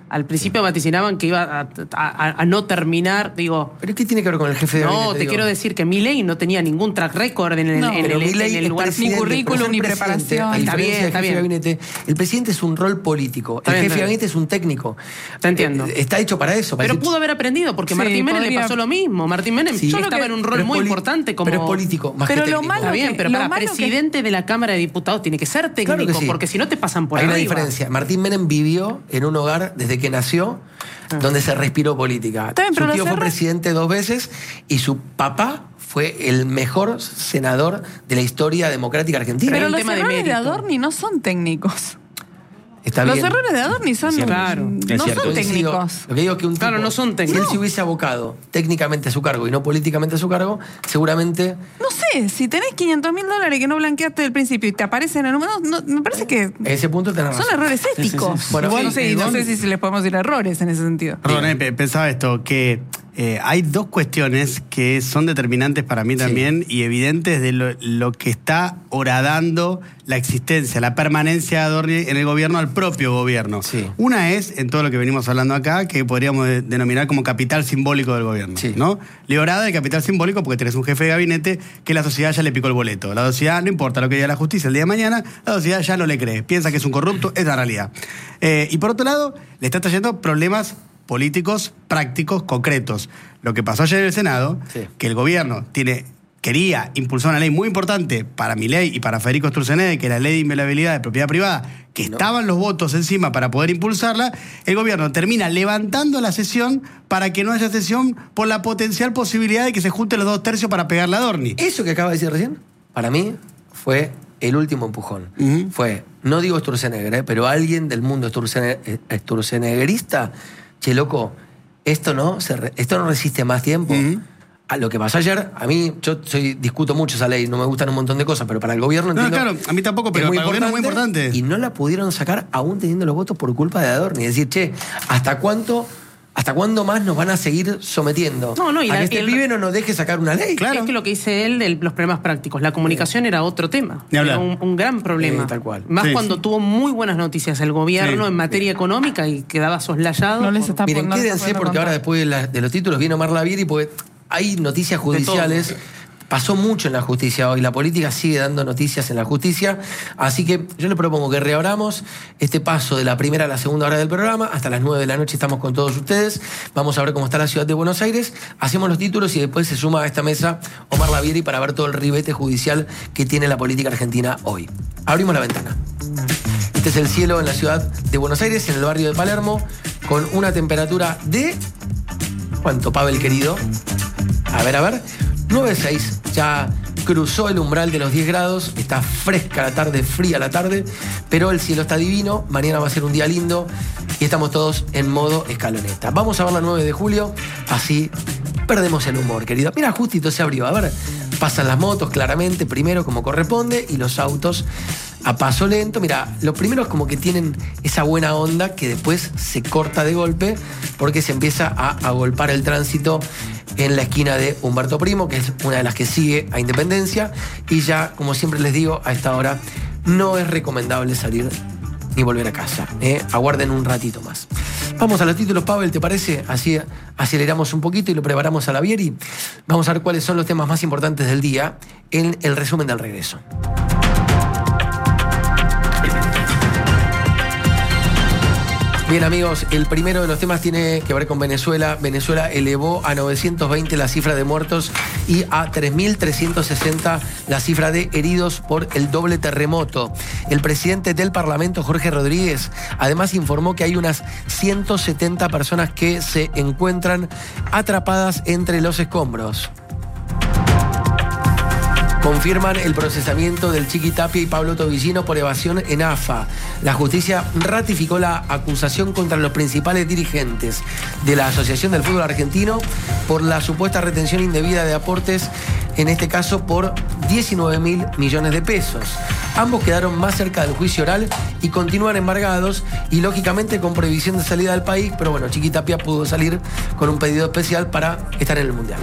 Speaker 4: Al principio vaticinaban que iba a, a- a no terminar, digo...
Speaker 1: ¿Pero qué tiene que ver con el jefe de gabinete?
Speaker 4: No, te
Speaker 1: Digo,
Speaker 4: quiero decir que Milei no tenía ningún track record en el,
Speaker 5: No,
Speaker 4: en
Speaker 1: pero
Speaker 4: el,
Speaker 1: Milei
Speaker 4: en el
Speaker 1: es
Speaker 4: lugar.
Speaker 1: presidente,
Speaker 5: Ni currículum,
Speaker 1: por ser
Speaker 5: ni
Speaker 1: presidente,
Speaker 5: preparación.
Speaker 1: a
Speaker 4: Está
Speaker 1: diferencia
Speaker 4: bien,
Speaker 1: del
Speaker 4: está
Speaker 1: jefe de
Speaker 4: bien.
Speaker 1: gabinete, el presidente es un rol político.
Speaker 4: Está
Speaker 1: el
Speaker 4: bien,
Speaker 1: jefe de
Speaker 4: está bien.
Speaker 1: gabinete es un técnico.
Speaker 4: Te entiendo.
Speaker 1: Eh, Está hecho para eso. para
Speaker 4: Pero
Speaker 1: decir,
Speaker 4: pudo haber aprendido, porque
Speaker 5: Sí,
Speaker 4: Martín Menem le
Speaker 5: podría-
Speaker 4: pasó lo mismo. Martín Menem
Speaker 1: Sí.
Speaker 4: estaba
Speaker 1: Yo lo
Speaker 5: que-
Speaker 4: en un
Speaker 1: pero
Speaker 4: rol
Speaker 1: es
Speaker 4: muy
Speaker 1: poli-
Speaker 4: importante como...
Speaker 1: Pero es político, más
Speaker 5: Pero
Speaker 1: que
Speaker 5: lo
Speaker 1: técnico.
Speaker 5: malo
Speaker 4: Está bien,
Speaker 5: que-
Speaker 4: pero
Speaker 5: lo
Speaker 4: para
Speaker 5: malo que-
Speaker 4: presidente de la Cámara de Diputados tiene que ser técnico,
Speaker 1: Claro que sí.
Speaker 4: porque si no te pasan por
Speaker 1: Hay una
Speaker 4: arriba.
Speaker 1: diferencia. Martín Menem vivió en un hogar desde que nació donde se respiró política.
Speaker 5: Está bien, pero
Speaker 1: Su
Speaker 5: los
Speaker 1: tío fue
Speaker 5: errores-
Speaker 1: presidente dos veces y su papá fue el mejor senador de la historia democrática argentina.
Speaker 5: Pero
Speaker 4: un
Speaker 5: los
Speaker 4: tema de
Speaker 5: errores de,
Speaker 4: mérito.
Speaker 5: Adorni no son técnicos.
Speaker 1: Está
Speaker 5: Los
Speaker 1: bien.
Speaker 5: errores de Adorni son,
Speaker 4: Claro.
Speaker 5: no
Speaker 2: Es cierto.
Speaker 5: son
Speaker 1: Coincido.
Speaker 5: técnicos.
Speaker 1: Lo que digo es que un
Speaker 4: Claro,
Speaker 1: tipo,
Speaker 4: no son técnicos.
Speaker 1: si él se hubiese abocado técnicamente a su cargo y no políticamente a su cargo, seguramente
Speaker 5: No sé, si tenés quinientos mil dólares que no blanqueaste del principio y te aparecen en números, no, me parece que
Speaker 1: en ese punto tenés
Speaker 5: son
Speaker 1: razón.
Speaker 5: errores éticos.
Speaker 1: Bueno,
Speaker 5: Igual
Speaker 1: sí,
Speaker 5: no sé, y no
Speaker 3: igual-
Speaker 5: sé si les podemos decir errores en ese sentido.
Speaker 3: Perdón, eh, pe- pensaba esto, que eh, hay dos cuestiones que son determinantes para mí también y evidentes de lo, lo que está horadando la existencia, la permanencia de Adorni en el gobierno al propio gobierno.
Speaker 1: Sí.
Speaker 3: Una es, en todo lo que venimos hablando acá, que podríamos de- denominar como capital simbólico del gobierno.
Speaker 1: Sí.
Speaker 3: ¿No? Le horada de capital simbólico porque tenés un jefe de gabinete que la sociedad ya le picó el boleto. La sociedad, no importa lo que diga la justicia el día de mañana, la sociedad ya no le cree. Piensa que es un corrupto, es la realidad. Eh, y por otro lado, le está trayendo problemas políticos, prácticos, concretos. Lo que pasó ayer en el Senado,
Speaker 1: Sí.
Speaker 3: que el gobierno tiene, quería impulsar una ley muy importante para Milei y para Federico Sturzenegger, que es la ley de inviolabilidad de propiedad privada, que
Speaker 1: No.
Speaker 3: estaban los votos encima para poder impulsarla, el gobierno termina levantando la sesión para que no haya sesión por la potencial posibilidad de que se junten los dos tercios para pegarle a Adorni.
Speaker 1: Eso que acaba de decir recién, para mí fue el último empujón.
Speaker 3: Ujú.
Speaker 1: Fue, no digo Sturzenegger, eh, pero alguien del mundo Sturzenegger- eh, sturzeneggerista, che, loco, esto no, se re- esto no resiste más tiempo.
Speaker 3: Ujú.
Speaker 1: A lo que pasó ayer, a mí, yo soy, discuto mucho esa ley, no me gustan un montón de cosas, pero para el gobierno
Speaker 3: No,
Speaker 1: entiendo.
Speaker 3: claro, a mí tampoco, pero
Speaker 1: es muy
Speaker 3: para el gobierno es muy importante.
Speaker 1: Y no la pudieron sacar aún teniendo los votos por culpa de Adorni. Es decir, che, ¿hasta cuánto, hasta cuándo más nos van a seguir sometiendo?
Speaker 4: No, no, y
Speaker 1: a
Speaker 4: la-
Speaker 1: que este
Speaker 4: el-
Speaker 1: pibe no nos deje sacar una ley.
Speaker 3: Claro.
Speaker 4: Es que lo que dice él de los problemas prácticos, la comunicación era otro tema.
Speaker 3: Ni hablar.
Speaker 4: Era un, un gran problema.
Speaker 1: Sí, tal cual.
Speaker 4: Más
Speaker 3: Sí,
Speaker 4: cuando
Speaker 3: sí.
Speaker 4: tuvo muy buenas noticias el gobierno
Speaker 3: Sí.
Speaker 4: en materia económica y quedaba soslayado.
Speaker 5: No les
Speaker 4: por-
Speaker 5: está
Speaker 1: Miren,
Speaker 5: no les está
Speaker 1: quédense
Speaker 5: pudiendo
Speaker 1: porque ahora
Speaker 5: contar.
Speaker 1: después de, la- de los títulos viene Omar Lavieri porque hay noticias judiciales. Pasó mucho en la justicia hoy, la política sigue dando noticias en la justicia, así que yo le propongo que reabramos este paso de la primera a la segunda hora del programa, hasta las nueve de la noche estamos con todos ustedes, vamos a ver cómo está la ciudad de Buenos Aires, hacemos los títulos y después se suma a esta mesa Omar Lavieri para ver todo el ribete judicial que tiene la política argentina hoy. Abrimos la ventana. Este es el cielo en la ciudad de Buenos Aires, en el barrio de Palermo, con una temperatura de... ¿Cuánto, Pavel, querido? A ver, a ver. nueve seis. Ya cruzó el umbral de los diez grados. Está fresca la tarde, fría la tarde. Pero el cielo está divino. Mañana va a ser un día lindo. Y estamos todos en modo escaloneta. Vamos a ver la nueve de julio. Así perdemos el humor, querido. Mira, justito se abrió. A ver. Pasan las motos, claramente, primero como corresponde. Y los autos a paso lento. Mira, los primeros como que tienen esa buena onda que después se corta de golpe porque se empieza a agolpar el tránsito en la esquina de Humberto Primo, que es una de las que sigue a Independencia. Y ya, como siempre les digo, a esta hora no es recomendable salir ni volver a casa. ¿eh? Aguarden un ratito más. Vamos a los títulos, Pavel, ¿te parece? Así aceleramos un poquito y lo preparamos a la Vieri. Vamos a ver cuáles son los temas más importantes del día en el resumen del regreso. Bien, amigos, el primero de los temas tiene que ver con Venezuela. Venezuela elevó a novecientos veinte la cifra de muertos y a tres mil trescientos sesenta la cifra de heridos por el doble terremoto. El presidente del Parlamento, Jorge Rodríguez, además informó que hay unas ciento setenta personas que se encuentran atrapadas entre los escombros. Confirman el procesamiento del Chiqui Tapia y Pablo Tobillino por evasión en A F A. La justicia ratificó la acusación contra los principales dirigentes de la Asociación del Fútbol Argentino por la supuesta retención indebida de aportes, en este caso por diecinueve mil millones de pesos. Ambos quedaron más cerca del juicio oral y continúan embargados y lógicamente con prohibición de salida del país, pero bueno, Chiqui Tapia pudo salir con un pedido especial para estar en el Mundial.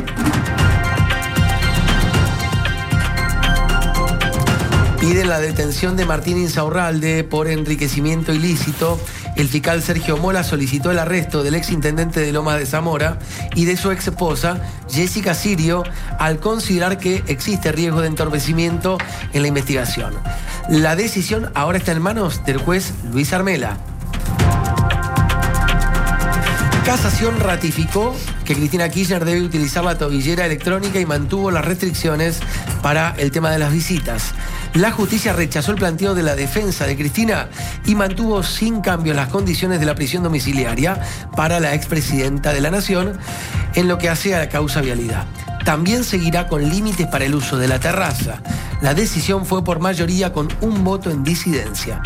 Speaker 1: Piden la detención de Martín Insaurralde por enriquecimiento ilícito. el fiscal Sergio Mola solicitó el arresto del ex intendente de Lomas de Zamora y de su ex esposa, Jessica Sirio, al considerar que existe riesgo de entorpecimiento en la investigación. La decisión ahora está en manos del juez Luis Armela. Casación ratificó que Cristina Kirchner debe utilizar la tobillera electrónica y mantuvo las restricciones para el tema de las visitas. La justicia rechazó el planteo de la defensa de Cristina y mantuvo sin cambio las condiciones de la prisión domiciliaria para la expresidenta de la Nación en lo que hace a la causa vialidad. También seguirá con límites para el uso de la terraza. La decisión fue por mayoría con un voto en disidencia.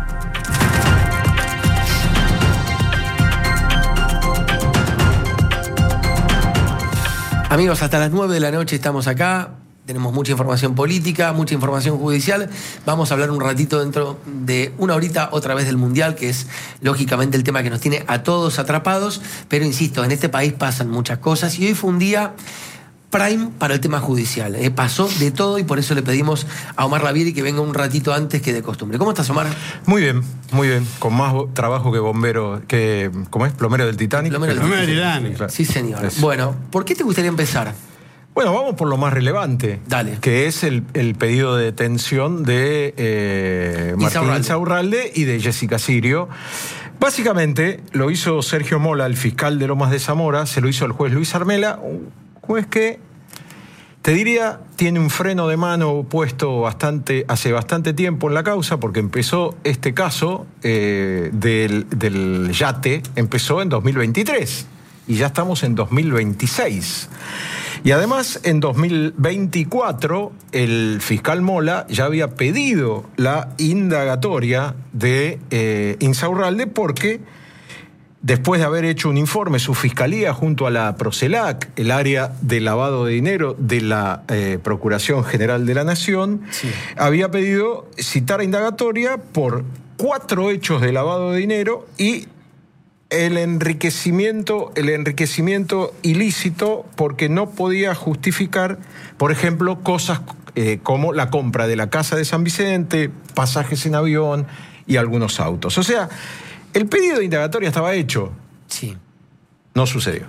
Speaker 1: Amigos, hasta las nueve de la noche estamos acá. Tenemos mucha información política, mucha información judicial. Vamos a hablar un ratito dentro de una horita otra vez del Mundial, que es lógicamente el tema que nos tiene a todos atrapados. Pero insisto, en este país pasan muchas cosas y hoy fue un día prime para el tema judicial. Eh, pasó de todo y por eso le pedimos a Omar Lavieri que venga un ratito antes que de costumbre. ¿Cómo estás, Omar?
Speaker 8: Muy bien, muy bien. Con más trabajo que bombero, que ¿cómo es? Plomero del Titanic.
Speaker 1: Plomero del
Speaker 3: Plomero del
Speaker 1: Titanic.
Speaker 3: Titanic.
Speaker 8: Claro.
Speaker 1: Sí, señor.
Speaker 8: Eso.
Speaker 1: Bueno, ¿por qué te gustaría empezar?
Speaker 8: Bueno, vamos por lo más relevante.
Speaker 1: Dale.
Speaker 8: Que es el, el pedido de detención de eh, Martín
Speaker 1: Insaurralde.
Speaker 8: Insaurralde y de Jessica Sirio. Básicamente lo hizo Sergio Mola, el fiscal de Lomas de Zamora, se lo hizo el juez Luis Armela, un juez que, te diría, tiene un freno de mano puesto bastante, hace bastante tiempo en la causa, porque empezó este caso eh, del, del yate, empezó en dos mil veintitrés y ya estamos en dos mil veintiséis. Y además, en dos mil veinticuatro, el fiscal Mola ya había pedido la indagatoria de eh, Insaurralde porque, después de haber hecho un informe, su fiscalía junto a la Procelac, el área de lavado de dinero de la eh, Procuración General de la Nación,
Speaker 1: Sí.
Speaker 8: había pedido citar a indagatoria por cuatro hechos de lavado de dinero y el enriquecimiento, el enriquecimiento ilícito, porque no podía justificar, por ejemplo, cosas eh, como la compra de la casa de San Vicente, pasajes en avión y algunos autos. O sea, el pedido de indagatoria estaba hecho,
Speaker 1: Sí.
Speaker 8: no sucedió.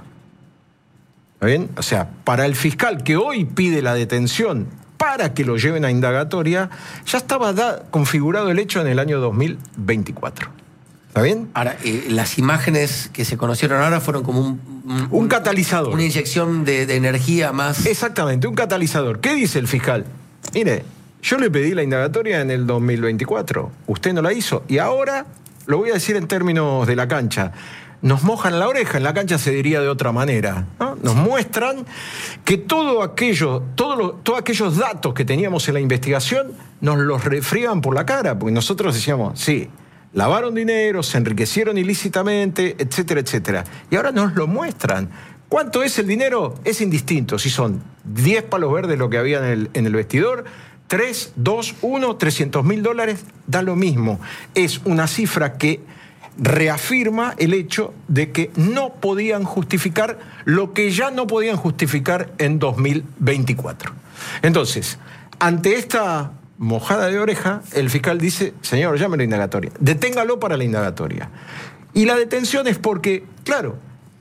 Speaker 8: ¿Está bien? O sea, para el fiscal que hoy pide la detención para que lo lleven a indagatoria, ya estaba da- configurado el hecho en el año dos mil veinticuatro. ¿Está bien?
Speaker 1: Ahora, eh, las imágenes que se conocieron ahora fueron como un... Un,
Speaker 8: Un catalizador.
Speaker 1: Una inyección de, de energía más...
Speaker 8: Exactamente, un catalizador. ¿Qué dice el fiscal? Mire, yo le pedí la indagatoria en el dos mil veinticuatro, usted no la hizo, y ahora, lo voy a decir en términos de la cancha, nos mojan la oreja, en la cancha se diría de otra manera, ¿no? Nos muestran que todo aquello, todo lo- todos aquellos datos que teníamos en la investigación nos los refriegan por la cara, porque nosotros decíamos, sí, lavaron dinero, se enriquecieron ilícitamente, etcétera, etcétera. Y ahora nos lo muestran. ¿Cuánto es el dinero? Es indistinto. Si son diez palos verdes lo que había en el, en el vestidor, tres, dos, uno, trescientos mil dólares, da lo mismo. Es una cifra que reafirma el hecho de que no podían justificar lo que ya no podían justificar en dos mil veinticuatro. Entonces, ante esta mojada de oreja, el fiscal dice, señor, llame a la indagatoria, deténgalo para la indagatoria. Y la detención es porque, claro,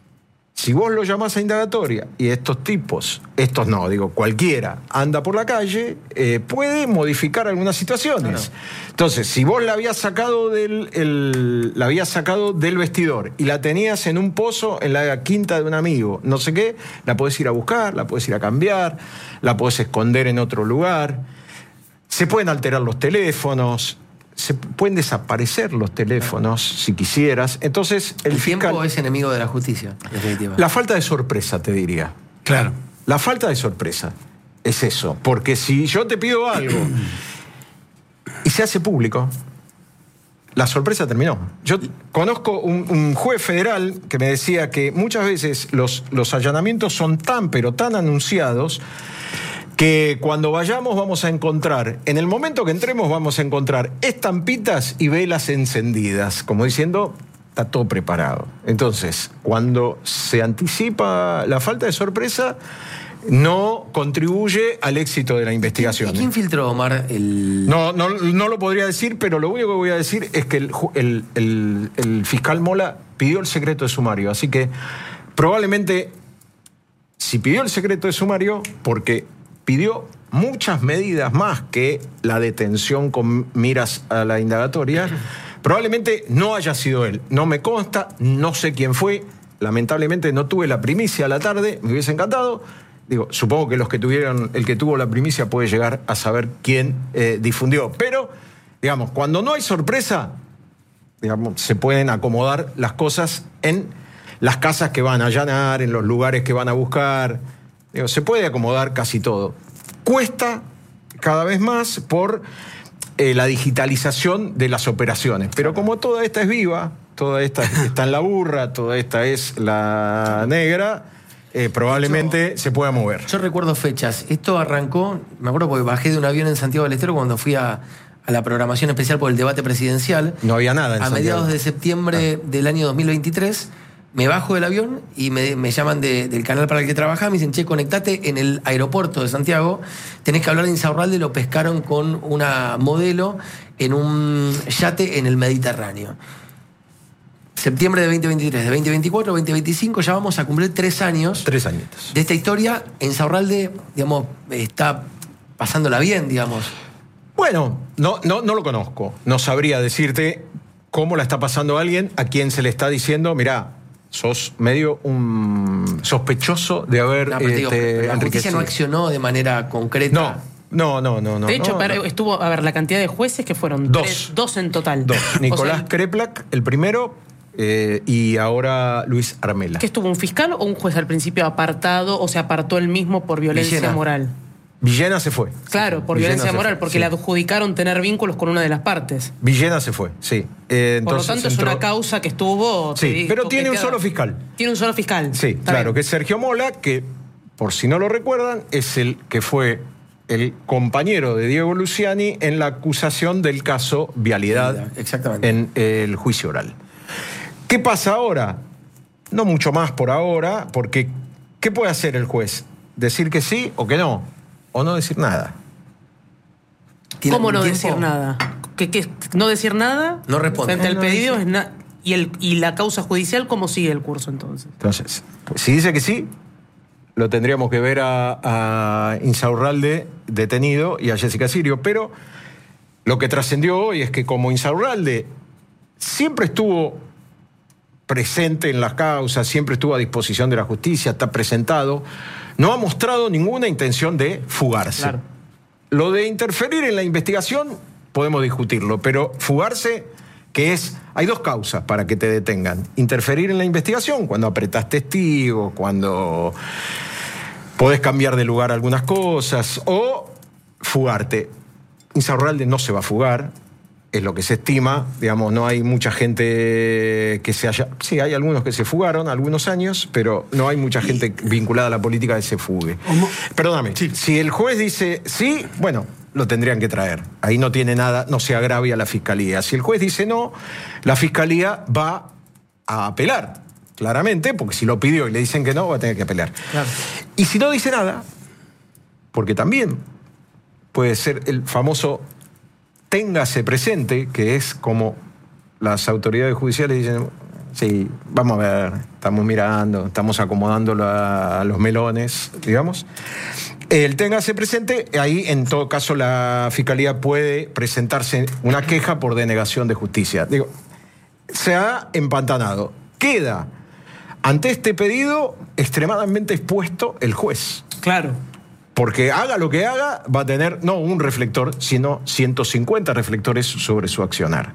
Speaker 8: si vos lo llamás a indagatoria y estos tipos, estos no, digo, cualquiera, anda por la calle, eh, puede modificar algunas situaciones.
Speaker 1: Claro.
Speaker 8: Entonces, si vos la habías sacado del, el- la habías sacado del vestidor y la tenías en un pozo en la quinta de un amigo, no sé qué, la podés ir a buscar, la podés ir a cambiar, la podés esconder en otro lugar. Se pueden alterar los teléfonos, se pueden desaparecer los teléfonos si quisieras. Entonces, el,
Speaker 1: El
Speaker 8: fiscal...
Speaker 1: tiempo es enemigo de la justicia, definitiva.
Speaker 8: La falta de sorpresa, te diría.
Speaker 3: Claro.
Speaker 8: La falta de sorpresa es eso. Porque si yo te pido algo y se hace público, la sorpresa terminó. Yo conozco un, un juez federal que me decía que muchas veces los, los allanamientos son tan, pero tan anunciados, que cuando vayamos vamos a encontrar, en el momento que entremos vamos a encontrar estampitas y velas encendidas, como diciendo, está todo preparado. Entonces, cuando se anticipa la falta de sorpresa, no contribuye al éxito de la investigación.
Speaker 1: ¿Y quién filtró, Omar? El...
Speaker 8: No, no, no lo podría decir, pero lo único que voy a decir es que el, el, el, el fiscal Mola pidió el secreto de sumario. Así que probablemente, si pidió el secreto de sumario, porque pidió muchas medidas más que la detención con miras a la indagatoria, probablemente no haya sido él. No me consta, no sé quién fue. Lamentablemente no tuve la primicia a la tarde, me hubiese encantado. Digo, supongo que los que tuvieron, el que tuvo la primicia puede llegar a saber quién eh, difundió. Pero, digamos, cuando no hay sorpresa, digamos, se pueden acomodar las cosas en las casas que van a allanar, en los lugares que van a buscar. Digo, se puede acomodar casi todo. Cuesta cada vez más por eh, la digitalización de las operaciones. Pero como toda esta es viva, toda esta está en la burra, toda esta es la negra, eh, probablemente yo, se pueda mover.
Speaker 1: Yo recuerdo fechas. Esto arrancó, me acuerdo porque bajé de un avión en Santiago del Estero cuando fui a, a la programación especial por el debate presidencial.
Speaker 8: No había nada en
Speaker 1: A
Speaker 8: Santiago.
Speaker 1: mediados de septiembre ah. del año dos mil veintitrés, me bajo del avión y me, me llaman de, del canal para el que trabajaba, me dicen, che, conectate en el aeropuerto de Santiago, tenés que hablar de Insaurralde, lo pescaron con una modelo en un yate en el Mediterráneo. Septiembre de veinte veintitrés, de veinte veinticuatro, veinte veinticinco, ya vamos a cumplir tres años.
Speaker 8: Tres añitos.
Speaker 1: De esta historia, Insaurralde, digamos, está pasándola bien, digamos.
Speaker 8: Bueno, no, no, no lo conozco. No sabría decirte cómo la está pasando alguien a quien se le está diciendo, mirá, sos medio un sospechoso de haber
Speaker 1: no, pero digo,
Speaker 8: este,
Speaker 1: la justicia no accionó de manera concreta.
Speaker 8: No. No, no, no, no.
Speaker 4: De hecho,
Speaker 8: no,
Speaker 4: para,
Speaker 8: no.
Speaker 4: estuvo, a ver, la cantidad de jueces que fueron
Speaker 8: dos.
Speaker 4: Tres, dos en total.
Speaker 8: Dos. Nicolás
Speaker 4: o sea,
Speaker 8: Kreplak, el primero, eh, y ahora Luis Armela.
Speaker 4: ¿Que estuvo un fiscal o un juez al principio apartado o se apartó él mismo por violencia
Speaker 1: Villena.
Speaker 4: moral?
Speaker 8: Villena se fue.
Speaker 4: Claro, por
Speaker 8: Villena
Speaker 4: violencia moral,
Speaker 8: fue,
Speaker 4: porque
Speaker 8: sí.
Speaker 4: le adjudicaron tener vínculos con una de las partes.
Speaker 8: Villena se fue, sí. Eh,
Speaker 4: por lo
Speaker 8: entonces
Speaker 4: tanto, es
Speaker 8: entró...
Speaker 4: una causa que estuvo...
Speaker 8: Sí,
Speaker 4: te,
Speaker 8: pero tiene un
Speaker 4: toqueteada.
Speaker 8: solo fiscal.
Speaker 4: Tiene un solo fiscal.
Speaker 8: Sí,
Speaker 4: Está
Speaker 8: claro,
Speaker 4: bien.
Speaker 8: que es Sergio Mola, que, por si no lo recuerdan, es el que fue el compañero de Diego Luciani en la acusación del caso Vialidad.
Speaker 1: Exactamente.
Speaker 8: En el juicio oral. ¿Qué pasa ahora? No mucho más por ahora, porque ¿qué puede hacer el juez? ¿Decir que sí o que no? ¿O no decir nada?
Speaker 4: ¿Cómo no
Speaker 1: tiempo?
Speaker 4: decir nada? ¿Qué, qué, ¿No decir nada?
Speaker 1: No responde.
Speaker 4: Frente al
Speaker 1: No
Speaker 4: pedido
Speaker 1: dice.
Speaker 4: es na- ¿Y, el, ¿Y la causa judicial cómo sigue el curso entonces?
Speaker 8: Entonces, pues, si dice que sí, lo tendríamos que ver a, a Insaurralde detenido y a Jessica Sirio, pero lo que trascendió hoy es que como Insaurralde siempre estuvo presente en las causas, siempre estuvo a disposición de la justicia, está presentado, no ha mostrado ninguna intención de fugarse.
Speaker 4: Claro.
Speaker 8: Lo de interferir en la investigación podemos discutirlo, pero fugarse, que es, hay dos causas para que te detengan. Interferir en la investigación, cuando apretás testigos, cuando podés cambiar de lugar algunas cosas, o fugarte. Insaurralde no se va a fugar, es lo que se estima, digamos, no hay mucha gente que se haya... Sí, hay algunos que se fugaron algunos años, pero no hay mucha gente vinculada a la política que se fugue. Perdóname,
Speaker 3: Sí.
Speaker 8: si el juez dice sí, bueno, lo tendrían que traer. Ahí no tiene nada, no se agravia la fiscalía. Si el juez dice no, la fiscalía va a apelar, claramente, porque si lo pidió y le dicen que no, va a tener que apelar.
Speaker 4: Claro.
Speaker 8: Y si no dice nada, porque también puede ser el famoso téngase presente, que es como las autoridades judiciales dicen, sí, vamos a ver, estamos mirando, estamos acomodando a los melones, digamos. El téngase presente, ahí en todo caso la fiscalía puede presentarse una queja por denegación de justicia. Digo, se ha empantanado. Queda ante este pedido extremadamente expuesto el juez.
Speaker 4: Claro.
Speaker 8: Porque haga lo que haga, va a tener no un reflector, sino ciento cincuenta reflectores sobre su accionar.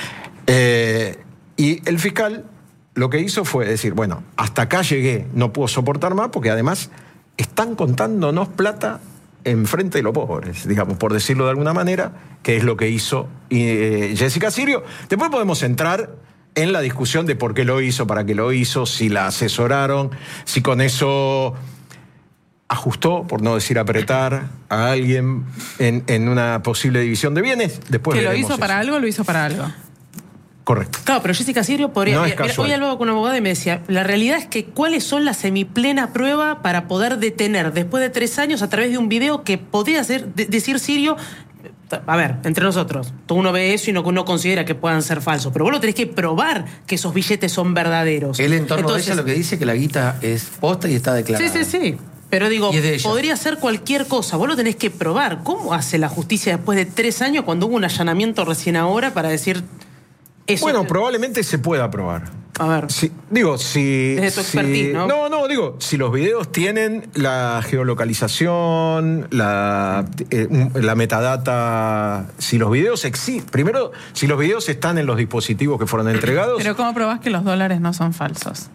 Speaker 8: Eh, y el fiscal lo que hizo fue decir, bueno, hasta acá llegué, no puedo soportar más, porque además están contándonos plata enfrente de los pobres, digamos, por decirlo de alguna manera, que es lo que hizo eh, Jessica Sirio. Después podemos entrar en la discusión de por qué lo hizo, para qué lo hizo, si la asesoraron, si con eso ajustó, por no decir apretar, a alguien en, en una posible división de bienes. Después
Speaker 5: ¿Que lo
Speaker 8: veremos
Speaker 5: hizo para
Speaker 8: eso.
Speaker 5: algo? Lo hizo para algo.
Speaker 8: Correcto.
Speaker 4: Claro, pero Jessica Sirio podría...
Speaker 8: No es
Speaker 4: mira,
Speaker 8: casual.
Speaker 4: hoy hablaba con un abogado y me decía, la realidad es que ¿cuáles son la semiplena prueba para poder detener después de tres años a través de un video que podría ser, de, decir Sirio... A ver, entre nosotros, uno ve eso y no, no considera que puedan ser falsos, pero vos lo tenés que probar que esos billetes son verdaderos.
Speaker 1: Él en torno
Speaker 4: Entonces,
Speaker 1: a ella lo que dice que la guita es posta y está declarada.
Speaker 4: Sí, sí, sí. Pero digo,
Speaker 1: Y es de ella.
Speaker 4: podría ser cualquier cosa. Vos lo tenés que probar. ¿Cómo hace la justicia después de tres años cuando hubo un allanamiento recién ahora para decir eso?
Speaker 8: Bueno, probablemente se pueda probar.
Speaker 4: A ver.
Speaker 8: Si- digo, si...
Speaker 4: Desde tu
Speaker 8: si-
Speaker 4: expertise, ¿no?
Speaker 8: No, no, digo, si los videos tienen la geolocalización, la, eh, la metadata, si los videos existen... Primero, si los videos están en los dispositivos que fueron entregados,
Speaker 5: Pero ¿cómo probás que los dólares no son falsos?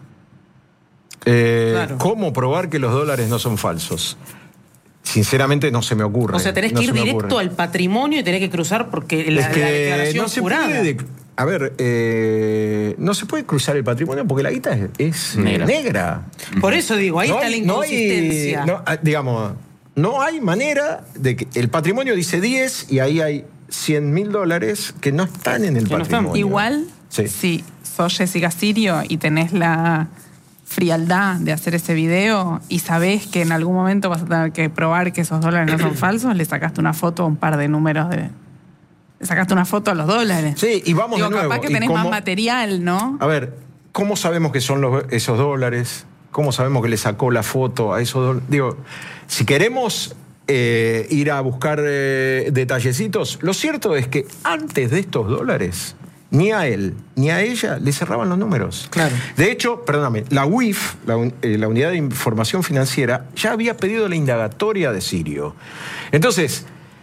Speaker 8: eh,
Speaker 4: Claro.
Speaker 8: ¿cómo probar que los dólares no son falsos? Sinceramente no se me ocurre.
Speaker 4: O sea, tenés
Speaker 8: no
Speaker 4: que ir
Speaker 8: se me
Speaker 4: directo
Speaker 8: ocurre.
Speaker 4: al patrimonio y tenés que cruzar porque la,
Speaker 8: Es que
Speaker 4: la declaración
Speaker 8: no se
Speaker 4: jurada.
Speaker 8: puede de- a ver, eh, no se puede cruzar el patrimonio porque la guita es, es, eh,
Speaker 2: Negra.
Speaker 8: negra.
Speaker 4: Por eso digo, ahí
Speaker 8: No
Speaker 4: está
Speaker 8: hay-
Speaker 4: la
Speaker 8: no hay-
Speaker 4: inconsistencia.
Speaker 8: no, ah, digamos, no hay manera de que el patrimonio dice diez y ahí hay cien mil dólares que no están en el
Speaker 4: Que no están.
Speaker 8: patrimonio.
Speaker 5: Igual,
Speaker 8: Sí.
Speaker 5: si sos Jessica Sirio y tenés la frialdad de hacer ese video y sabés que en algún momento vas a tener que probar que esos dólares no son falsos, le sacaste una foto a un par de números de... Le sacaste una foto a los dólares.
Speaker 8: Sí, y vamos
Speaker 5: Digo,
Speaker 8: de nuevo.
Speaker 5: capaz que
Speaker 8: ¿Y
Speaker 5: tenés
Speaker 8: cómo-
Speaker 5: más material, ¿no?
Speaker 8: A ver, ¿cómo sabemos que son los- esos dólares? ¿Cómo sabemos que le sacó la foto a esos dólares? Digo, si queremos eh, ir a buscar eh, detallecitos, lo cierto es que antes de estos dólares, ni a él ni a ella le cerraban los números.
Speaker 4: Claro.
Speaker 8: De hecho, perdóname, la U I F, la, un- eh, la Unidad de Información Financiera, ya había pedido la indagatoria de Sirio. Entonces,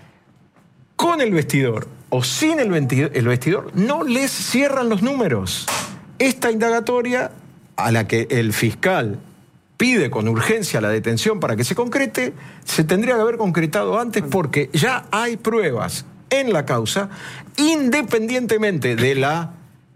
Speaker 8: con el vestidor o sin el venti- el vestidor, no les cierran los números. Esta indagatoria, a la que el fiscal pide con urgencia la detención para que se concrete, se tendría que haber concretado antes porque ya hay pruebas en la causa, independientemente de la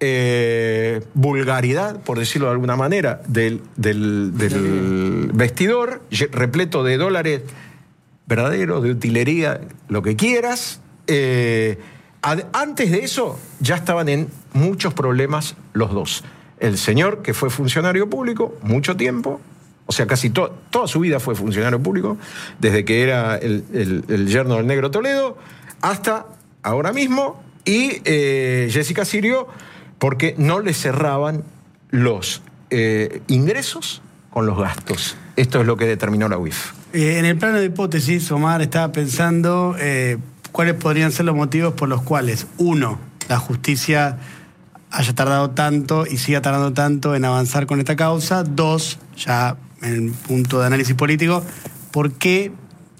Speaker 8: eh, vulgaridad, por decirlo de alguna manera, del, del- del vestidor, ye- repleto de dólares verdaderos, de utilería, lo que quieras. Eh, ad- antes de eso ya estaban en muchos problemas los dos. El señor, que fue funcionario público mucho tiempo, o sea, casi to- toda su vida fue funcionario público, desde que era el, el- el yerno del Negro Toledo, hasta ahora mismo, y eh, Jessica Sirio, porque no le cerraban los eh, ingresos con los gastos. Esto es lo que determinó la U I F.
Speaker 3: Eh, en el plano de hipótesis, Omar estaba pensando eh, cuáles podrían ser los motivos por los cuales, uno, la justicia haya tardado tanto y siga tardando tanto en avanzar con esta causa. Dos, ya en el punto de análisis político, ¿por qué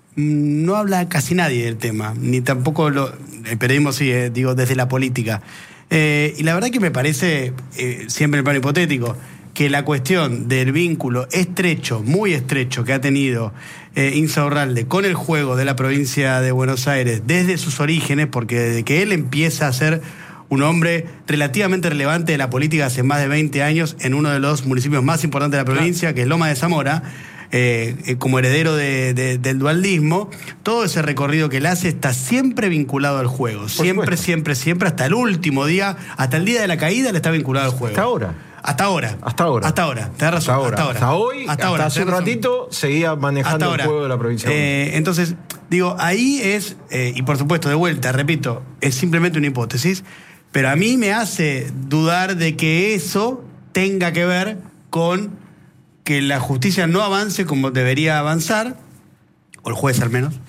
Speaker 3: mm, no habla casi nadie del tema? Ni tampoco lo, el periodismo sí, eh, digo, desde la política. Eh, y la verdad que me parece, eh, siempre en el plano hipotético, que la cuestión del vínculo estrecho, muy estrecho, que ha tenido eh, Insaurralde con el juego de la provincia de Buenos Aires desde sus orígenes, porque desde que él empieza a ser un hombre relativamente relevante de la política hace más de veinte años en uno de los municipios más importantes de la provincia, que es Loma de Zamora, eh, eh, como heredero de, de, del dualdismo, todo ese recorrido que él hace está siempre vinculado al juego. Siempre,
Speaker 8: supuesto.
Speaker 3: siempre, siempre, hasta el último día, hasta el día de la caída, le está vinculado al juego.
Speaker 8: Hasta ahora.
Speaker 3: Hasta ahora.
Speaker 8: Hasta ahora.
Speaker 3: Hasta ahora. Te da razón.
Speaker 8: Hasta ahora.
Speaker 3: Hasta ahora.
Speaker 8: Hasta hoy, hasta,
Speaker 3: ahora,
Speaker 8: hace un
Speaker 3: tenés razón.
Speaker 8: ratito, seguía manejando
Speaker 3: Hasta
Speaker 8: el
Speaker 3: ahora.
Speaker 8: juego de la provincia. de Buenos Aires.
Speaker 3: Eh, entonces, digo, ahí es, eh, y por supuesto, de vuelta, repito, es simplemente una hipótesis, pero a mí me hace dudar de que eso tenga que ver con que la justicia no avance como debería avanzar, o el juez al menos,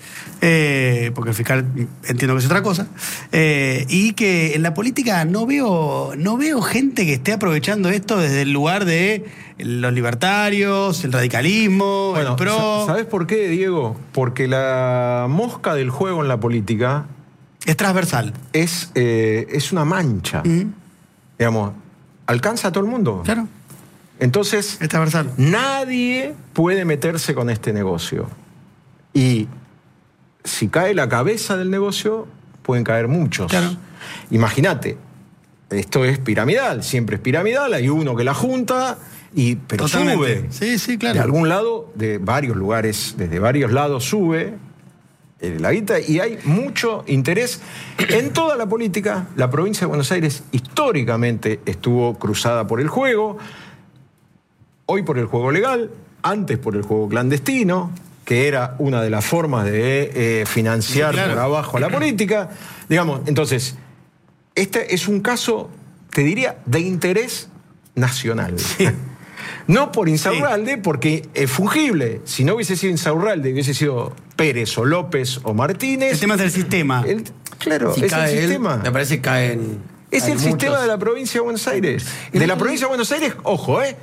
Speaker 3: eh, porque el fiscal entiendo que es otra cosa, eh, y que en la política no veo, no veo gente que esté aprovechando esto desde el lugar de los libertarios, el radicalismo,
Speaker 8: Bueno,
Speaker 3: el pro.
Speaker 8: sa- ¿sabes por qué, Diego? Porque la mosca del juego en la política
Speaker 3: Es transversal.
Speaker 8: es, eh, es una mancha.
Speaker 3: Mm,
Speaker 8: Digamos, alcanza a todo el mundo.
Speaker 3: claro,
Speaker 8: Entonces,
Speaker 3: es transversal.
Speaker 8: nadie puede meterse con este negocio. Y si cae la cabeza del negocio, pueden caer muchos.
Speaker 3: Claro.
Speaker 8: Imagínate, esto es piramidal, siempre es piramidal, hay uno que la junta, y, pero
Speaker 3: Totalmente.
Speaker 8: sube.
Speaker 3: Sí, sí, claro.
Speaker 8: De algún lado, de varios lugares, desde varios lados sube, eh, la guita y hay mucho interés en toda la política. La provincia de Buenos Aires históricamente estuvo cruzada por el juego, hoy por el juego legal, antes por el juego clandestino, que era una de las formas de eh, financiar sí, claro. por abajo a la política. Digamos, entonces, este es un caso, te diría, de interés nacional. Sí. No por Insaurralde, sí. porque es fungible. Si no hubiese sido Insaurralde, hubiese sido Pérez o López o Martínez.
Speaker 3: El tema es el sistema.
Speaker 8: El, claro,
Speaker 1: si
Speaker 8: es
Speaker 1: cae
Speaker 8: el
Speaker 1: él,
Speaker 8: sistema.
Speaker 1: Me parece que caen.
Speaker 8: Es
Speaker 1: caen
Speaker 8: el
Speaker 1: muchos.
Speaker 8: sistema de la provincia de Buenos Aires. De la provincia de Buenos Aires, ojo, ¿eh?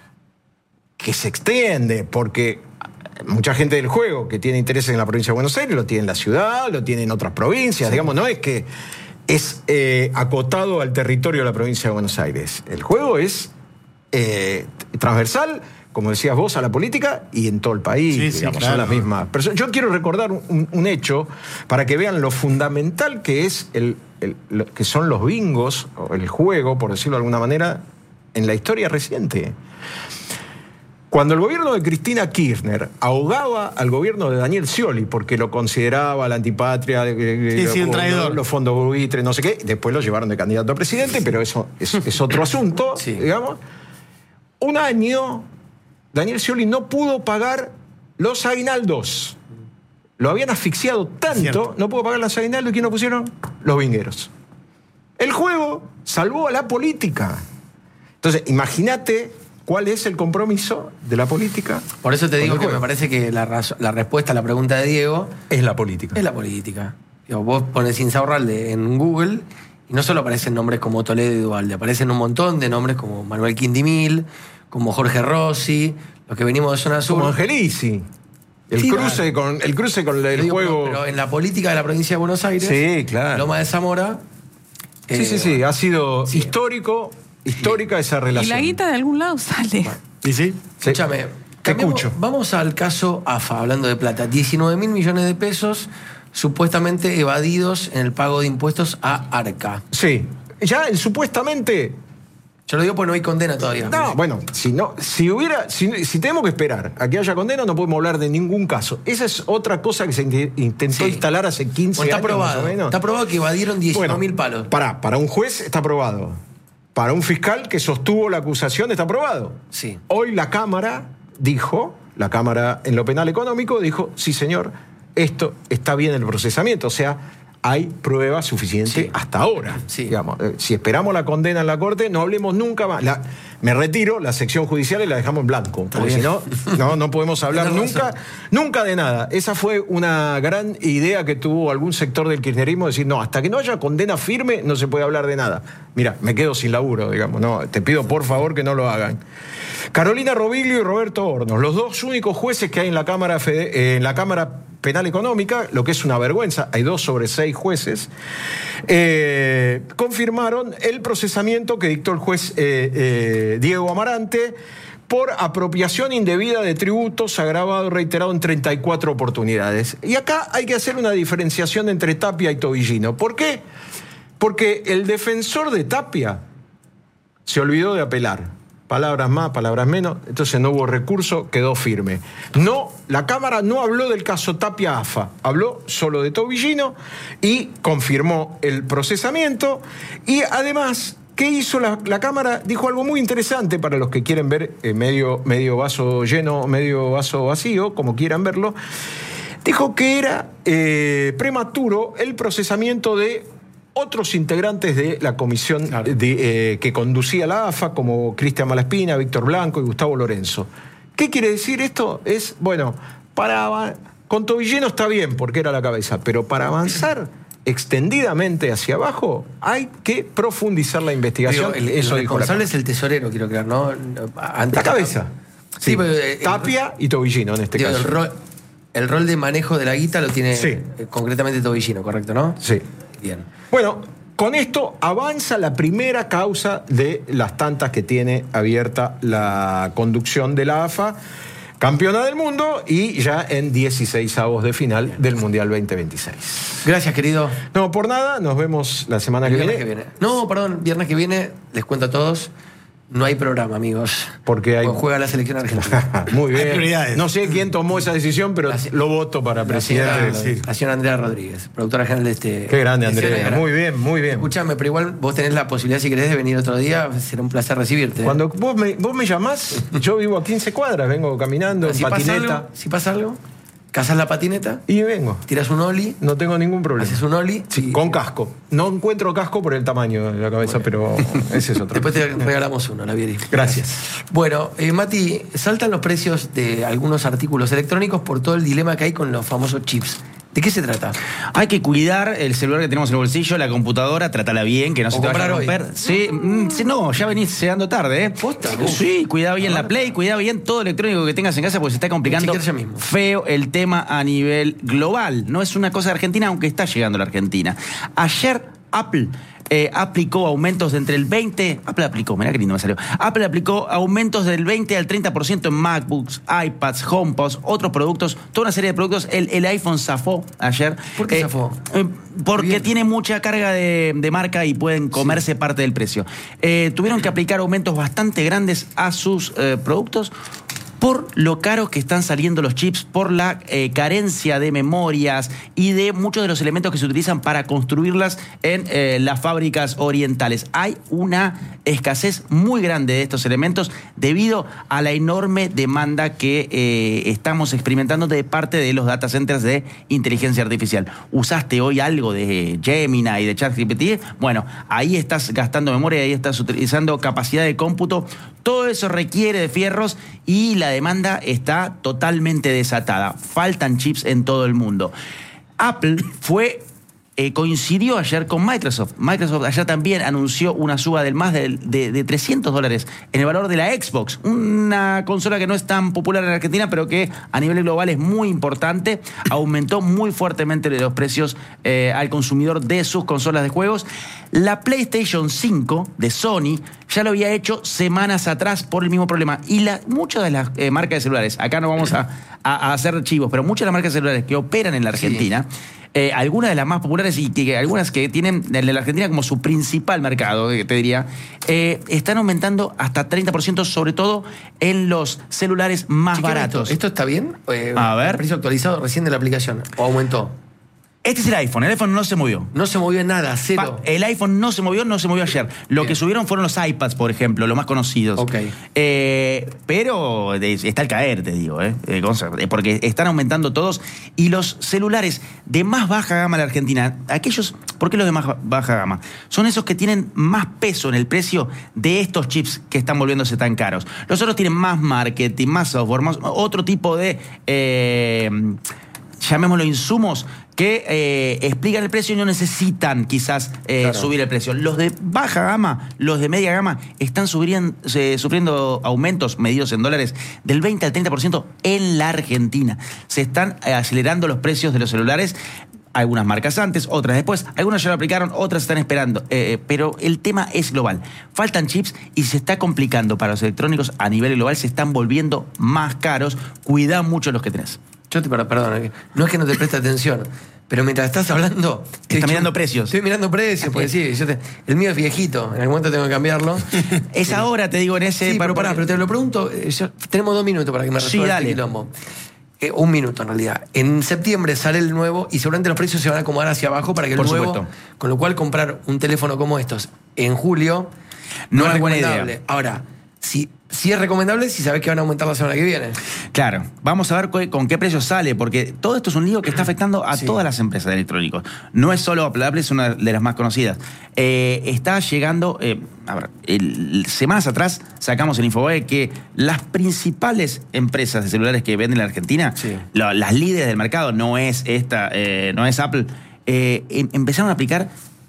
Speaker 8: Que se extiende, porque mucha gente del juego que tiene intereses en la provincia de Buenos Aires lo tiene en la ciudad, lo tiene en otras provincias. Sí. Digamos, no es que es eh, acotado al territorio de la provincia de Buenos Aires. El juego es eh, transversal, como decías vos, a la política y en todo el país.
Speaker 3: Sí,
Speaker 8: digamos,
Speaker 3: sí, claro.
Speaker 8: son las mismas personas. Yo quiero recordar un, un hecho para que vean lo fundamental que es el, el, lo, que son los bingos, o el juego, por decirlo de alguna manera, en la historia reciente. Cuando el gobierno de Cristina Kirchner ahogaba al gobierno de Daniel Scioli porque lo consideraba la antipatria,
Speaker 3: sí, sí, un traidor.
Speaker 8: Los fondos buitres, no sé qué, después lo llevaron de candidato a presidente, pero eso es, es otro asunto, sí. digamos. Un año, Daniel Scioli no pudo pagar los aguinaldos. Lo habían asfixiado tanto, Cierto. no pudo pagar los aguinaldos, ¿y quién lo pusieron? Los vingueros. El juego salvó a la política. Entonces, imagínate cuál es el compromiso de la política.
Speaker 1: Por eso te digo que me parece que la, la respuesta a la pregunta de Diego
Speaker 8: es la política.
Speaker 1: Es la política. Digo, vos pones Insaurralde en Google y no solo aparecen nombres como Toledo y Duhalde, aparecen un montón de nombres como Manuel Quindimil, como Jorge Rossi, los que venimos de zona sur.
Speaker 8: Como Angelici. El, sí, cruce, claro. con, el cruce con el digo, juego.
Speaker 1: Pero, pero en la política de la provincia de Buenos Aires,
Speaker 8: sí, claro.
Speaker 1: Loma de Zamora.
Speaker 8: Sí, eh, sí, sí. Ha sido sí. histórico. Histórica sí. esa relación.
Speaker 5: Y la guita de algún lado sale.
Speaker 8: Bueno. ¿Y sí?
Speaker 1: Escúchame.
Speaker 8: Te escucho.
Speaker 1: Vamos al caso A F A, hablando de plata. diecinueve mil millones de pesos supuestamente evadidos en el pago de impuestos a Arca.
Speaker 8: Sí. Ya el supuestamente...
Speaker 1: Yo lo digo porque no hay condena todavía.
Speaker 8: No, bueno, si no, si hubiera, si, si tenemos que esperar a que haya condena, no podemos hablar de ningún caso. Esa es otra cosa que se intentó sí. instalar hace quince
Speaker 1: bueno, está
Speaker 8: años.
Speaker 1: Probado.
Speaker 8: Más o menos.
Speaker 1: Está probado que evadieron diecinueve mil
Speaker 8: bueno,
Speaker 1: palos.
Speaker 8: Para, para un juez está probado. Para un fiscal que sostuvo la acusación está probado.
Speaker 1: Sí.
Speaker 8: Hoy la Cámara dijo, la Cámara en lo penal económico dijo, sí señor, esto está bien el procesamiento. O sea, hay prueba suficiente sí. hasta ahora.
Speaker 1: Sí.
Speaker 8: Digamos, eh, si esperamos la condena en la Corte, no hablemos nunca más. La, me retiro, la sección judicial y la dejamos en blanco. Porque si no, no, no podemos hablar nunca, nunca de nada. Esa fue una gran idea que tuvo algún sector del kirchnerismo, decir, no, hasta que no haya condena firme, no se puede hablar de nada. Mira, me quedo sin laburo, digamos. No, te pido por favor que no lo hagan. Carolina Roviglio y Roberto Hornos, los dos únicos jueces que hay en la Cámara, Fede, eh, en la Cámara Penal Económica, lo que es una vergüenza, hay dos sobre seis jueces, eh, confirmaron el procesamiento que dictó el juez eh, eh, Diego Amarante por apropiación indebida de tributos agravado, reiterado en treinta y cuatro oportunidades. Y acá hay que hacer una diferenciación entre Tapia y Tobillino. ¿Por qué? Porque el defensor de Tapia se olvidó de apelar. Palabras más, palabras menos, entonces no hubo recurso, quedó firme. No, la Cámara no habló del caso Tapia-A F A, habló solo de Tobillino y confirmó el procesamiento. Y además, ¿qué hizo la, la Cámara? Dijo algo muy interesante para los que quieren ver eh, medio, medio vaso lleno, medio vaso vacío, como quieran verlo. Dijo que era eh, prematuro el procesamiento de otros integrantes de la comisión claro. de, eh, que conducía la A F A, como Cristian Malaspina, Víctor Blanco y Gustavo Lorenzo. ¿Qué quiere decir esto? Es, bueno, para con Tobillino está bien, porque era la cabeza, pero para avanzar extendidamente hacia abajo hay que profundizar la investigación.
Speaker 1: Digo, el, Eso el responsable es el tesorero, quiero creer, ¿no?
Speaker 8: Antes la cabeza. Sí, sí, pero, eh, Tapia el, y Tobillino en este digo, caso.
Speaker 1: El rol, el rol de manejo de la guita lo tiene sí. eh, concretamente Tobillino, ¿correcto, no?
Speaker 8: Sí.
Speaker 1: Bien.
Speaker 8: Bueno, con esto avanza la primera causa de las tantas que tiene abierta la conducción de la A F A, campeona del mundo y ya en dieciseisavos de final del Mundial veinte veintiséis.
Speaker 1: Gracias, querido.
Speaker 8: No, por nada, nos vemos la semana que viene.
Speaker 1: que viene. No, perdón, viernes que viene, les cuento a todos, No hay programa, amigos.
Speaker 8: Porque hay...
Speaker 1: O juega la selección argentina.
Speaker 8: Muy bien.
Speaker 3: Hay prioridades.
Speaker 8: No sé quién tomó esa decisión, pero
Speaker 1: La-
Speaker 8: lo voto para
Speaker 1: La
Speaker 8: presidente.
Speaker 1: señora,
Speaker 8: Sí.
Speaker 1: la señora Andrea Rodríguez, productora general de este...
Speaker 8: Qué grande,
Speaker 1: de
Speaker 8: Andrea.
Speaker 1: Ciudadana.
Speaker 8: Muy bien, muy bien.
Speaker 1: Escuchame, pero igual vos tenés la posibilidad, si querés, de venir otro día. Será un placer recibirte.
Speaker 8: Cuando vos me, vos me llamás, yo vivo a quince cuadras, vengo caminando en
Speaker 1: si pasa
Speaker 8: patineta
Speaker 1: algo, si pasa algo, cazás la patineta,
Speaker 8: y vengo.
Speaker 1: tirás un oli,
Speaker 8: No tengo ningún problema.
Speaker 1: haces un oli.
Speaker 8: Sí,
Speaker 1: y-
Speaker 8: con casco. No encuentro casco por el tamaño de la cabeza, pero ese es otro.
Speaker 1: Después te regalamos uno, la Vieri.
Speaker 8: Gracias.
Speaker 1: Bueno, eh, Mati, saltan los precios de algunos artículos electrónicos por todo el dilema que hay con los famosos chips. ¿De qué se trata?
Speaker 2: Hay que cuidar el celular que tenemos en el bolsillo, la computadora, trátala bien, que no
Speaker 1: O
Speaker 2: se te vaya a
Speaker 1: comprar
Speaker 2: romper. Sí, mm, sí, no, ya venís llegando tarde, ¿eh?
Speaker 1: ¿Posta?
Speaker 2: Sí, cuidado bien la Play, cuidado bien todo electrónico que tengas en casa porque se está complicando
Speaker 1: chequear ya mismo.
Speaker 2: feo el tema a nivel global. No es una cosa de Argentina, aunque está llegando a la Argentina. Ayer Apple eh, aplicó aumentos de entre el veinte... Apple aplicó, mirá qué lindo me salió. Apple aplicó aumentos del veinte al treinta por ciento en MacBooks, iPads, HomePods, otros productos, toda una serie de productos. El, el iPhone zafó ayer.
Speaker 1: ¿Por qué
Speaker 2: Eh,
Speaker 1: zafó?
Speaker 2: eh, porque
Speaker 1: Bien.
Speaker 2: tiene mucha carga de, de marca y pueden comerse parte del precio. Eh, tuvieron que aplicar aumentos bastante grandes a sus eh, productos por lo caros que están saliendo los chips, por la eh, carencia de memorias y de muchos de los elementos que se utilizan para construirlas en eh, las fábricas orientales. Hay una escasez muy grande de estos elementos debido a la enorme demanda que eh, estamos experimentando de parte de los data centers de inteligencia artificial. ¿Usaste hoy algo de Gemini y de ChatGPT? Bueno, ahí estás gastando memoria, ahí estás utilizando capacidad de cómputo. Todo eso requiere de fierros y la demanda está totalmente desatada. Faltan chips en todo el mundo. Apple fue... Eh, coincidió ayer con Microsoft. Microsoft ayer también anunció una suba del más de, de, de trescientos dólares en el valor de la Xbox, una consola que no es tan popular en Argentina, pero que a nivel global es muy importante. Aumentó muy fuertemente los precios eh, al consumidor de sus consolas de juegos. La PlayStation cinco de Sony ya lo había hecho semanas atrás por el mismo problema. Y la, muchas de las eh, marcas de celulares, acá no vamos a, a, a hacer chivos, pero muchas de las marcas de celulares que operan en la Argentina... Sí. Eh, algunas de las más populares y que, algunas que tienen de la Argentina como su principal mercado, te diría, eh, están aumentando hasta treinta por ciento, sobre todo en los celulares más
Speaker 1: Chequeame
Speaker 2: baratos.
Speaker 1: ¿Esto, ¿Esto está bien? Eh,
Speaker 2: A ver.
Speaker 1: ¿El precio actualizado recién de la aplicación? ¿O aumentó?
Speaker 2: Este es el iPhone, el iPhone no se movió.
Speaker 1: No se movió en nada, cero.
Speaker 2: Pa- el iPhone no se movió, no se movió ayer. Lo
Speaker 1: Bien.
Speaker 2: que subieron fueron los iPads, por ejemplo, los más conocidos.
Speaker 1: Ok.
Speaker 2: Eh, pero de- está al caer, te digo, ¿eh? Eh, Gonza, eh, porque están aumentando todos. Y los celulares de más baja gama en la Argentina, aquellos, ¿por qué los de más baja gama? Son esos que tienen más peso en el precio de estos chips que están volviéndose tan caros. Los otros tienen más marketing, más software, más, otro tipo de... Eh, llamémoslo insumos que eh, explican el precio y no necesitan quizás eh,
Speaker 1: Claro.
Speaker 2: subir el precio. Los de baja gama, los de media gama, están subirían- eh, sufriendo aumentos medidos en dólares del veinte al treinta por ciento en la Argentina. Se están eh, acelerando los precios de los celulares. Algunas marcas antes, otras después. Algunas ya lo aplicaron, otras están esperando. Eh, pero el tema es global. Faltan chips y se está complicando para los electrónicos a nivel global. Se están volviendo más caros. Cuidá mucho los que tenés.
Speaker 1: Yo te per- perdón, eh, no es que no te preste atención, pero mientras estás hablando... te
Speaker 2: Está
Speaker 1: he
Speaker 2: mirando
Speaker 1: dicho-
Speaker 2: precios.
Speaker 1: Estoy mirando precios, porque sí, yo te- el mío es viejito, en algún momento tengo que cambiarlo.
Speaker 2: Es ahora, te digo, en ese...
Speaker 1: Sí, pero
Speaker 2: para-
Speaker 1: pará, pero te lo pregunto, eh, yo- tenemos dos minutos para que me
Speaker 2: Sí,
Speaker 1: resuelva
Speaker 2: dale.
Speaker 1: este quilombo. Eh, un minuto en realidad. En septiembre sale el nuevo y seguramente los precios se van a acomodar hacia abajo para que el
Speaker 2: Por
Speaker 1: nuevo...
Speaker 2: supuesto.
Speaker 1: Con lo cual comprar un teléfono como estos en julio
Speaker 2: No
Speaker 1: no,
Speaker 2: es
Speaker 1: es
Speaker 2: buena
Speaker 1: recomendable.
Speaker 2: idea.
Speaker 1: Ahora, si, si es recomendable si sabes que van a aumentar la semana que viene.
Speaker 2: Claro, vamos a ver cu- con qué precio sale, porque todo esto es un lío que está afectando a
Speaker 1: Sí.
Speaker 2: todas las empresas de electrónicos. No es solo Apple, Apple es una de las más conocidas. Eh, está llegando, eh, a ver, el- semanas atrás sacamos en Infobae que las principales empresas de celulares que venden en la Argentina,
Speaker 1: Sí.
Speaker 2: lo- las líderes del mercado, no es esta, eh, no es Apple, eh, em- empezaron a aplicar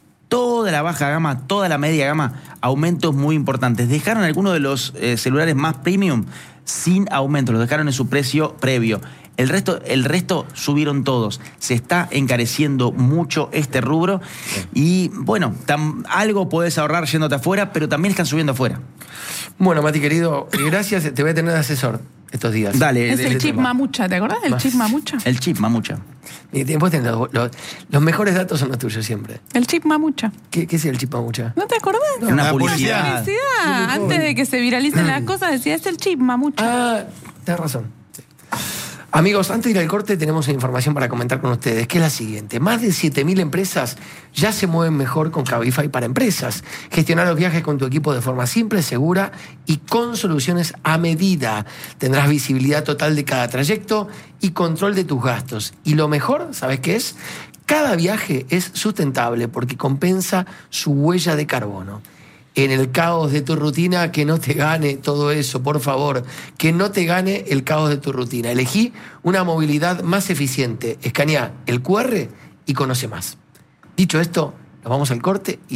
Speaker 2: toda la baja gama, toda la media gama, aumentos muy importantes. Dejaron algunos de los eh, celulares más premium sin aumento, los dejaron en su precio previo. El resto, el resto subieron todos. Se está encareciendo mucho este rubro y, bueno, tam- algo podés ahorrar yéndote afuera, pero también están subiendo afuera.
Speaker 1: Bueno, Mati, querido, eh, gracias. Te voy a tener de asesor. estos días.
Speaker 2: Dale,
Speaker 5: Es
Speaker 2: de-
Speaker 5: el
Speaker 2: de-
Speaker 5: chip mamucha, ¿te acordás del chip mamucha?
Speaker 2: el chip, mamucha.
Speaker 1: Y después tenés los, los- los mejores datos son los tuyos siempre.
Speaker 5: El chip mamucha.
Speaker 1: ¿Qué, qué es el chip mamucha?
Speaker 5: ¿No te acordás?
Speaker 2: Era una
Speaker 3: la
Speaker 2: publicidad.
Speaker 5: Publicidad. Antes de que se viralicen las cosas, decía, es el chip mamucha.
Speaker 1: Ah, tenés razón. Sí. Amigos, antes de ir al corte tenemos una información para comentar con ustedes, que es la siguiente. Más de siete mil empresas ya se mueven mejor con Cabify para empresas. Gestionar los viajes con tu equipo de forma simple, segura y con soluciones a medida. Tendrás visibilidad total de cada trayecto y control de tus gastos. Y lo mejor, ¿sabes qué es? Cada viaje es sustentable porque compensa su huella de carbono. En el caos de tu rutina, que no te gane todo eso, por favor, que no te gane el caos de tu rutina. Elegí una movilidad más eficiente. Escanea el cu erre y conoce más. Dicho esto, nos vamos al corte y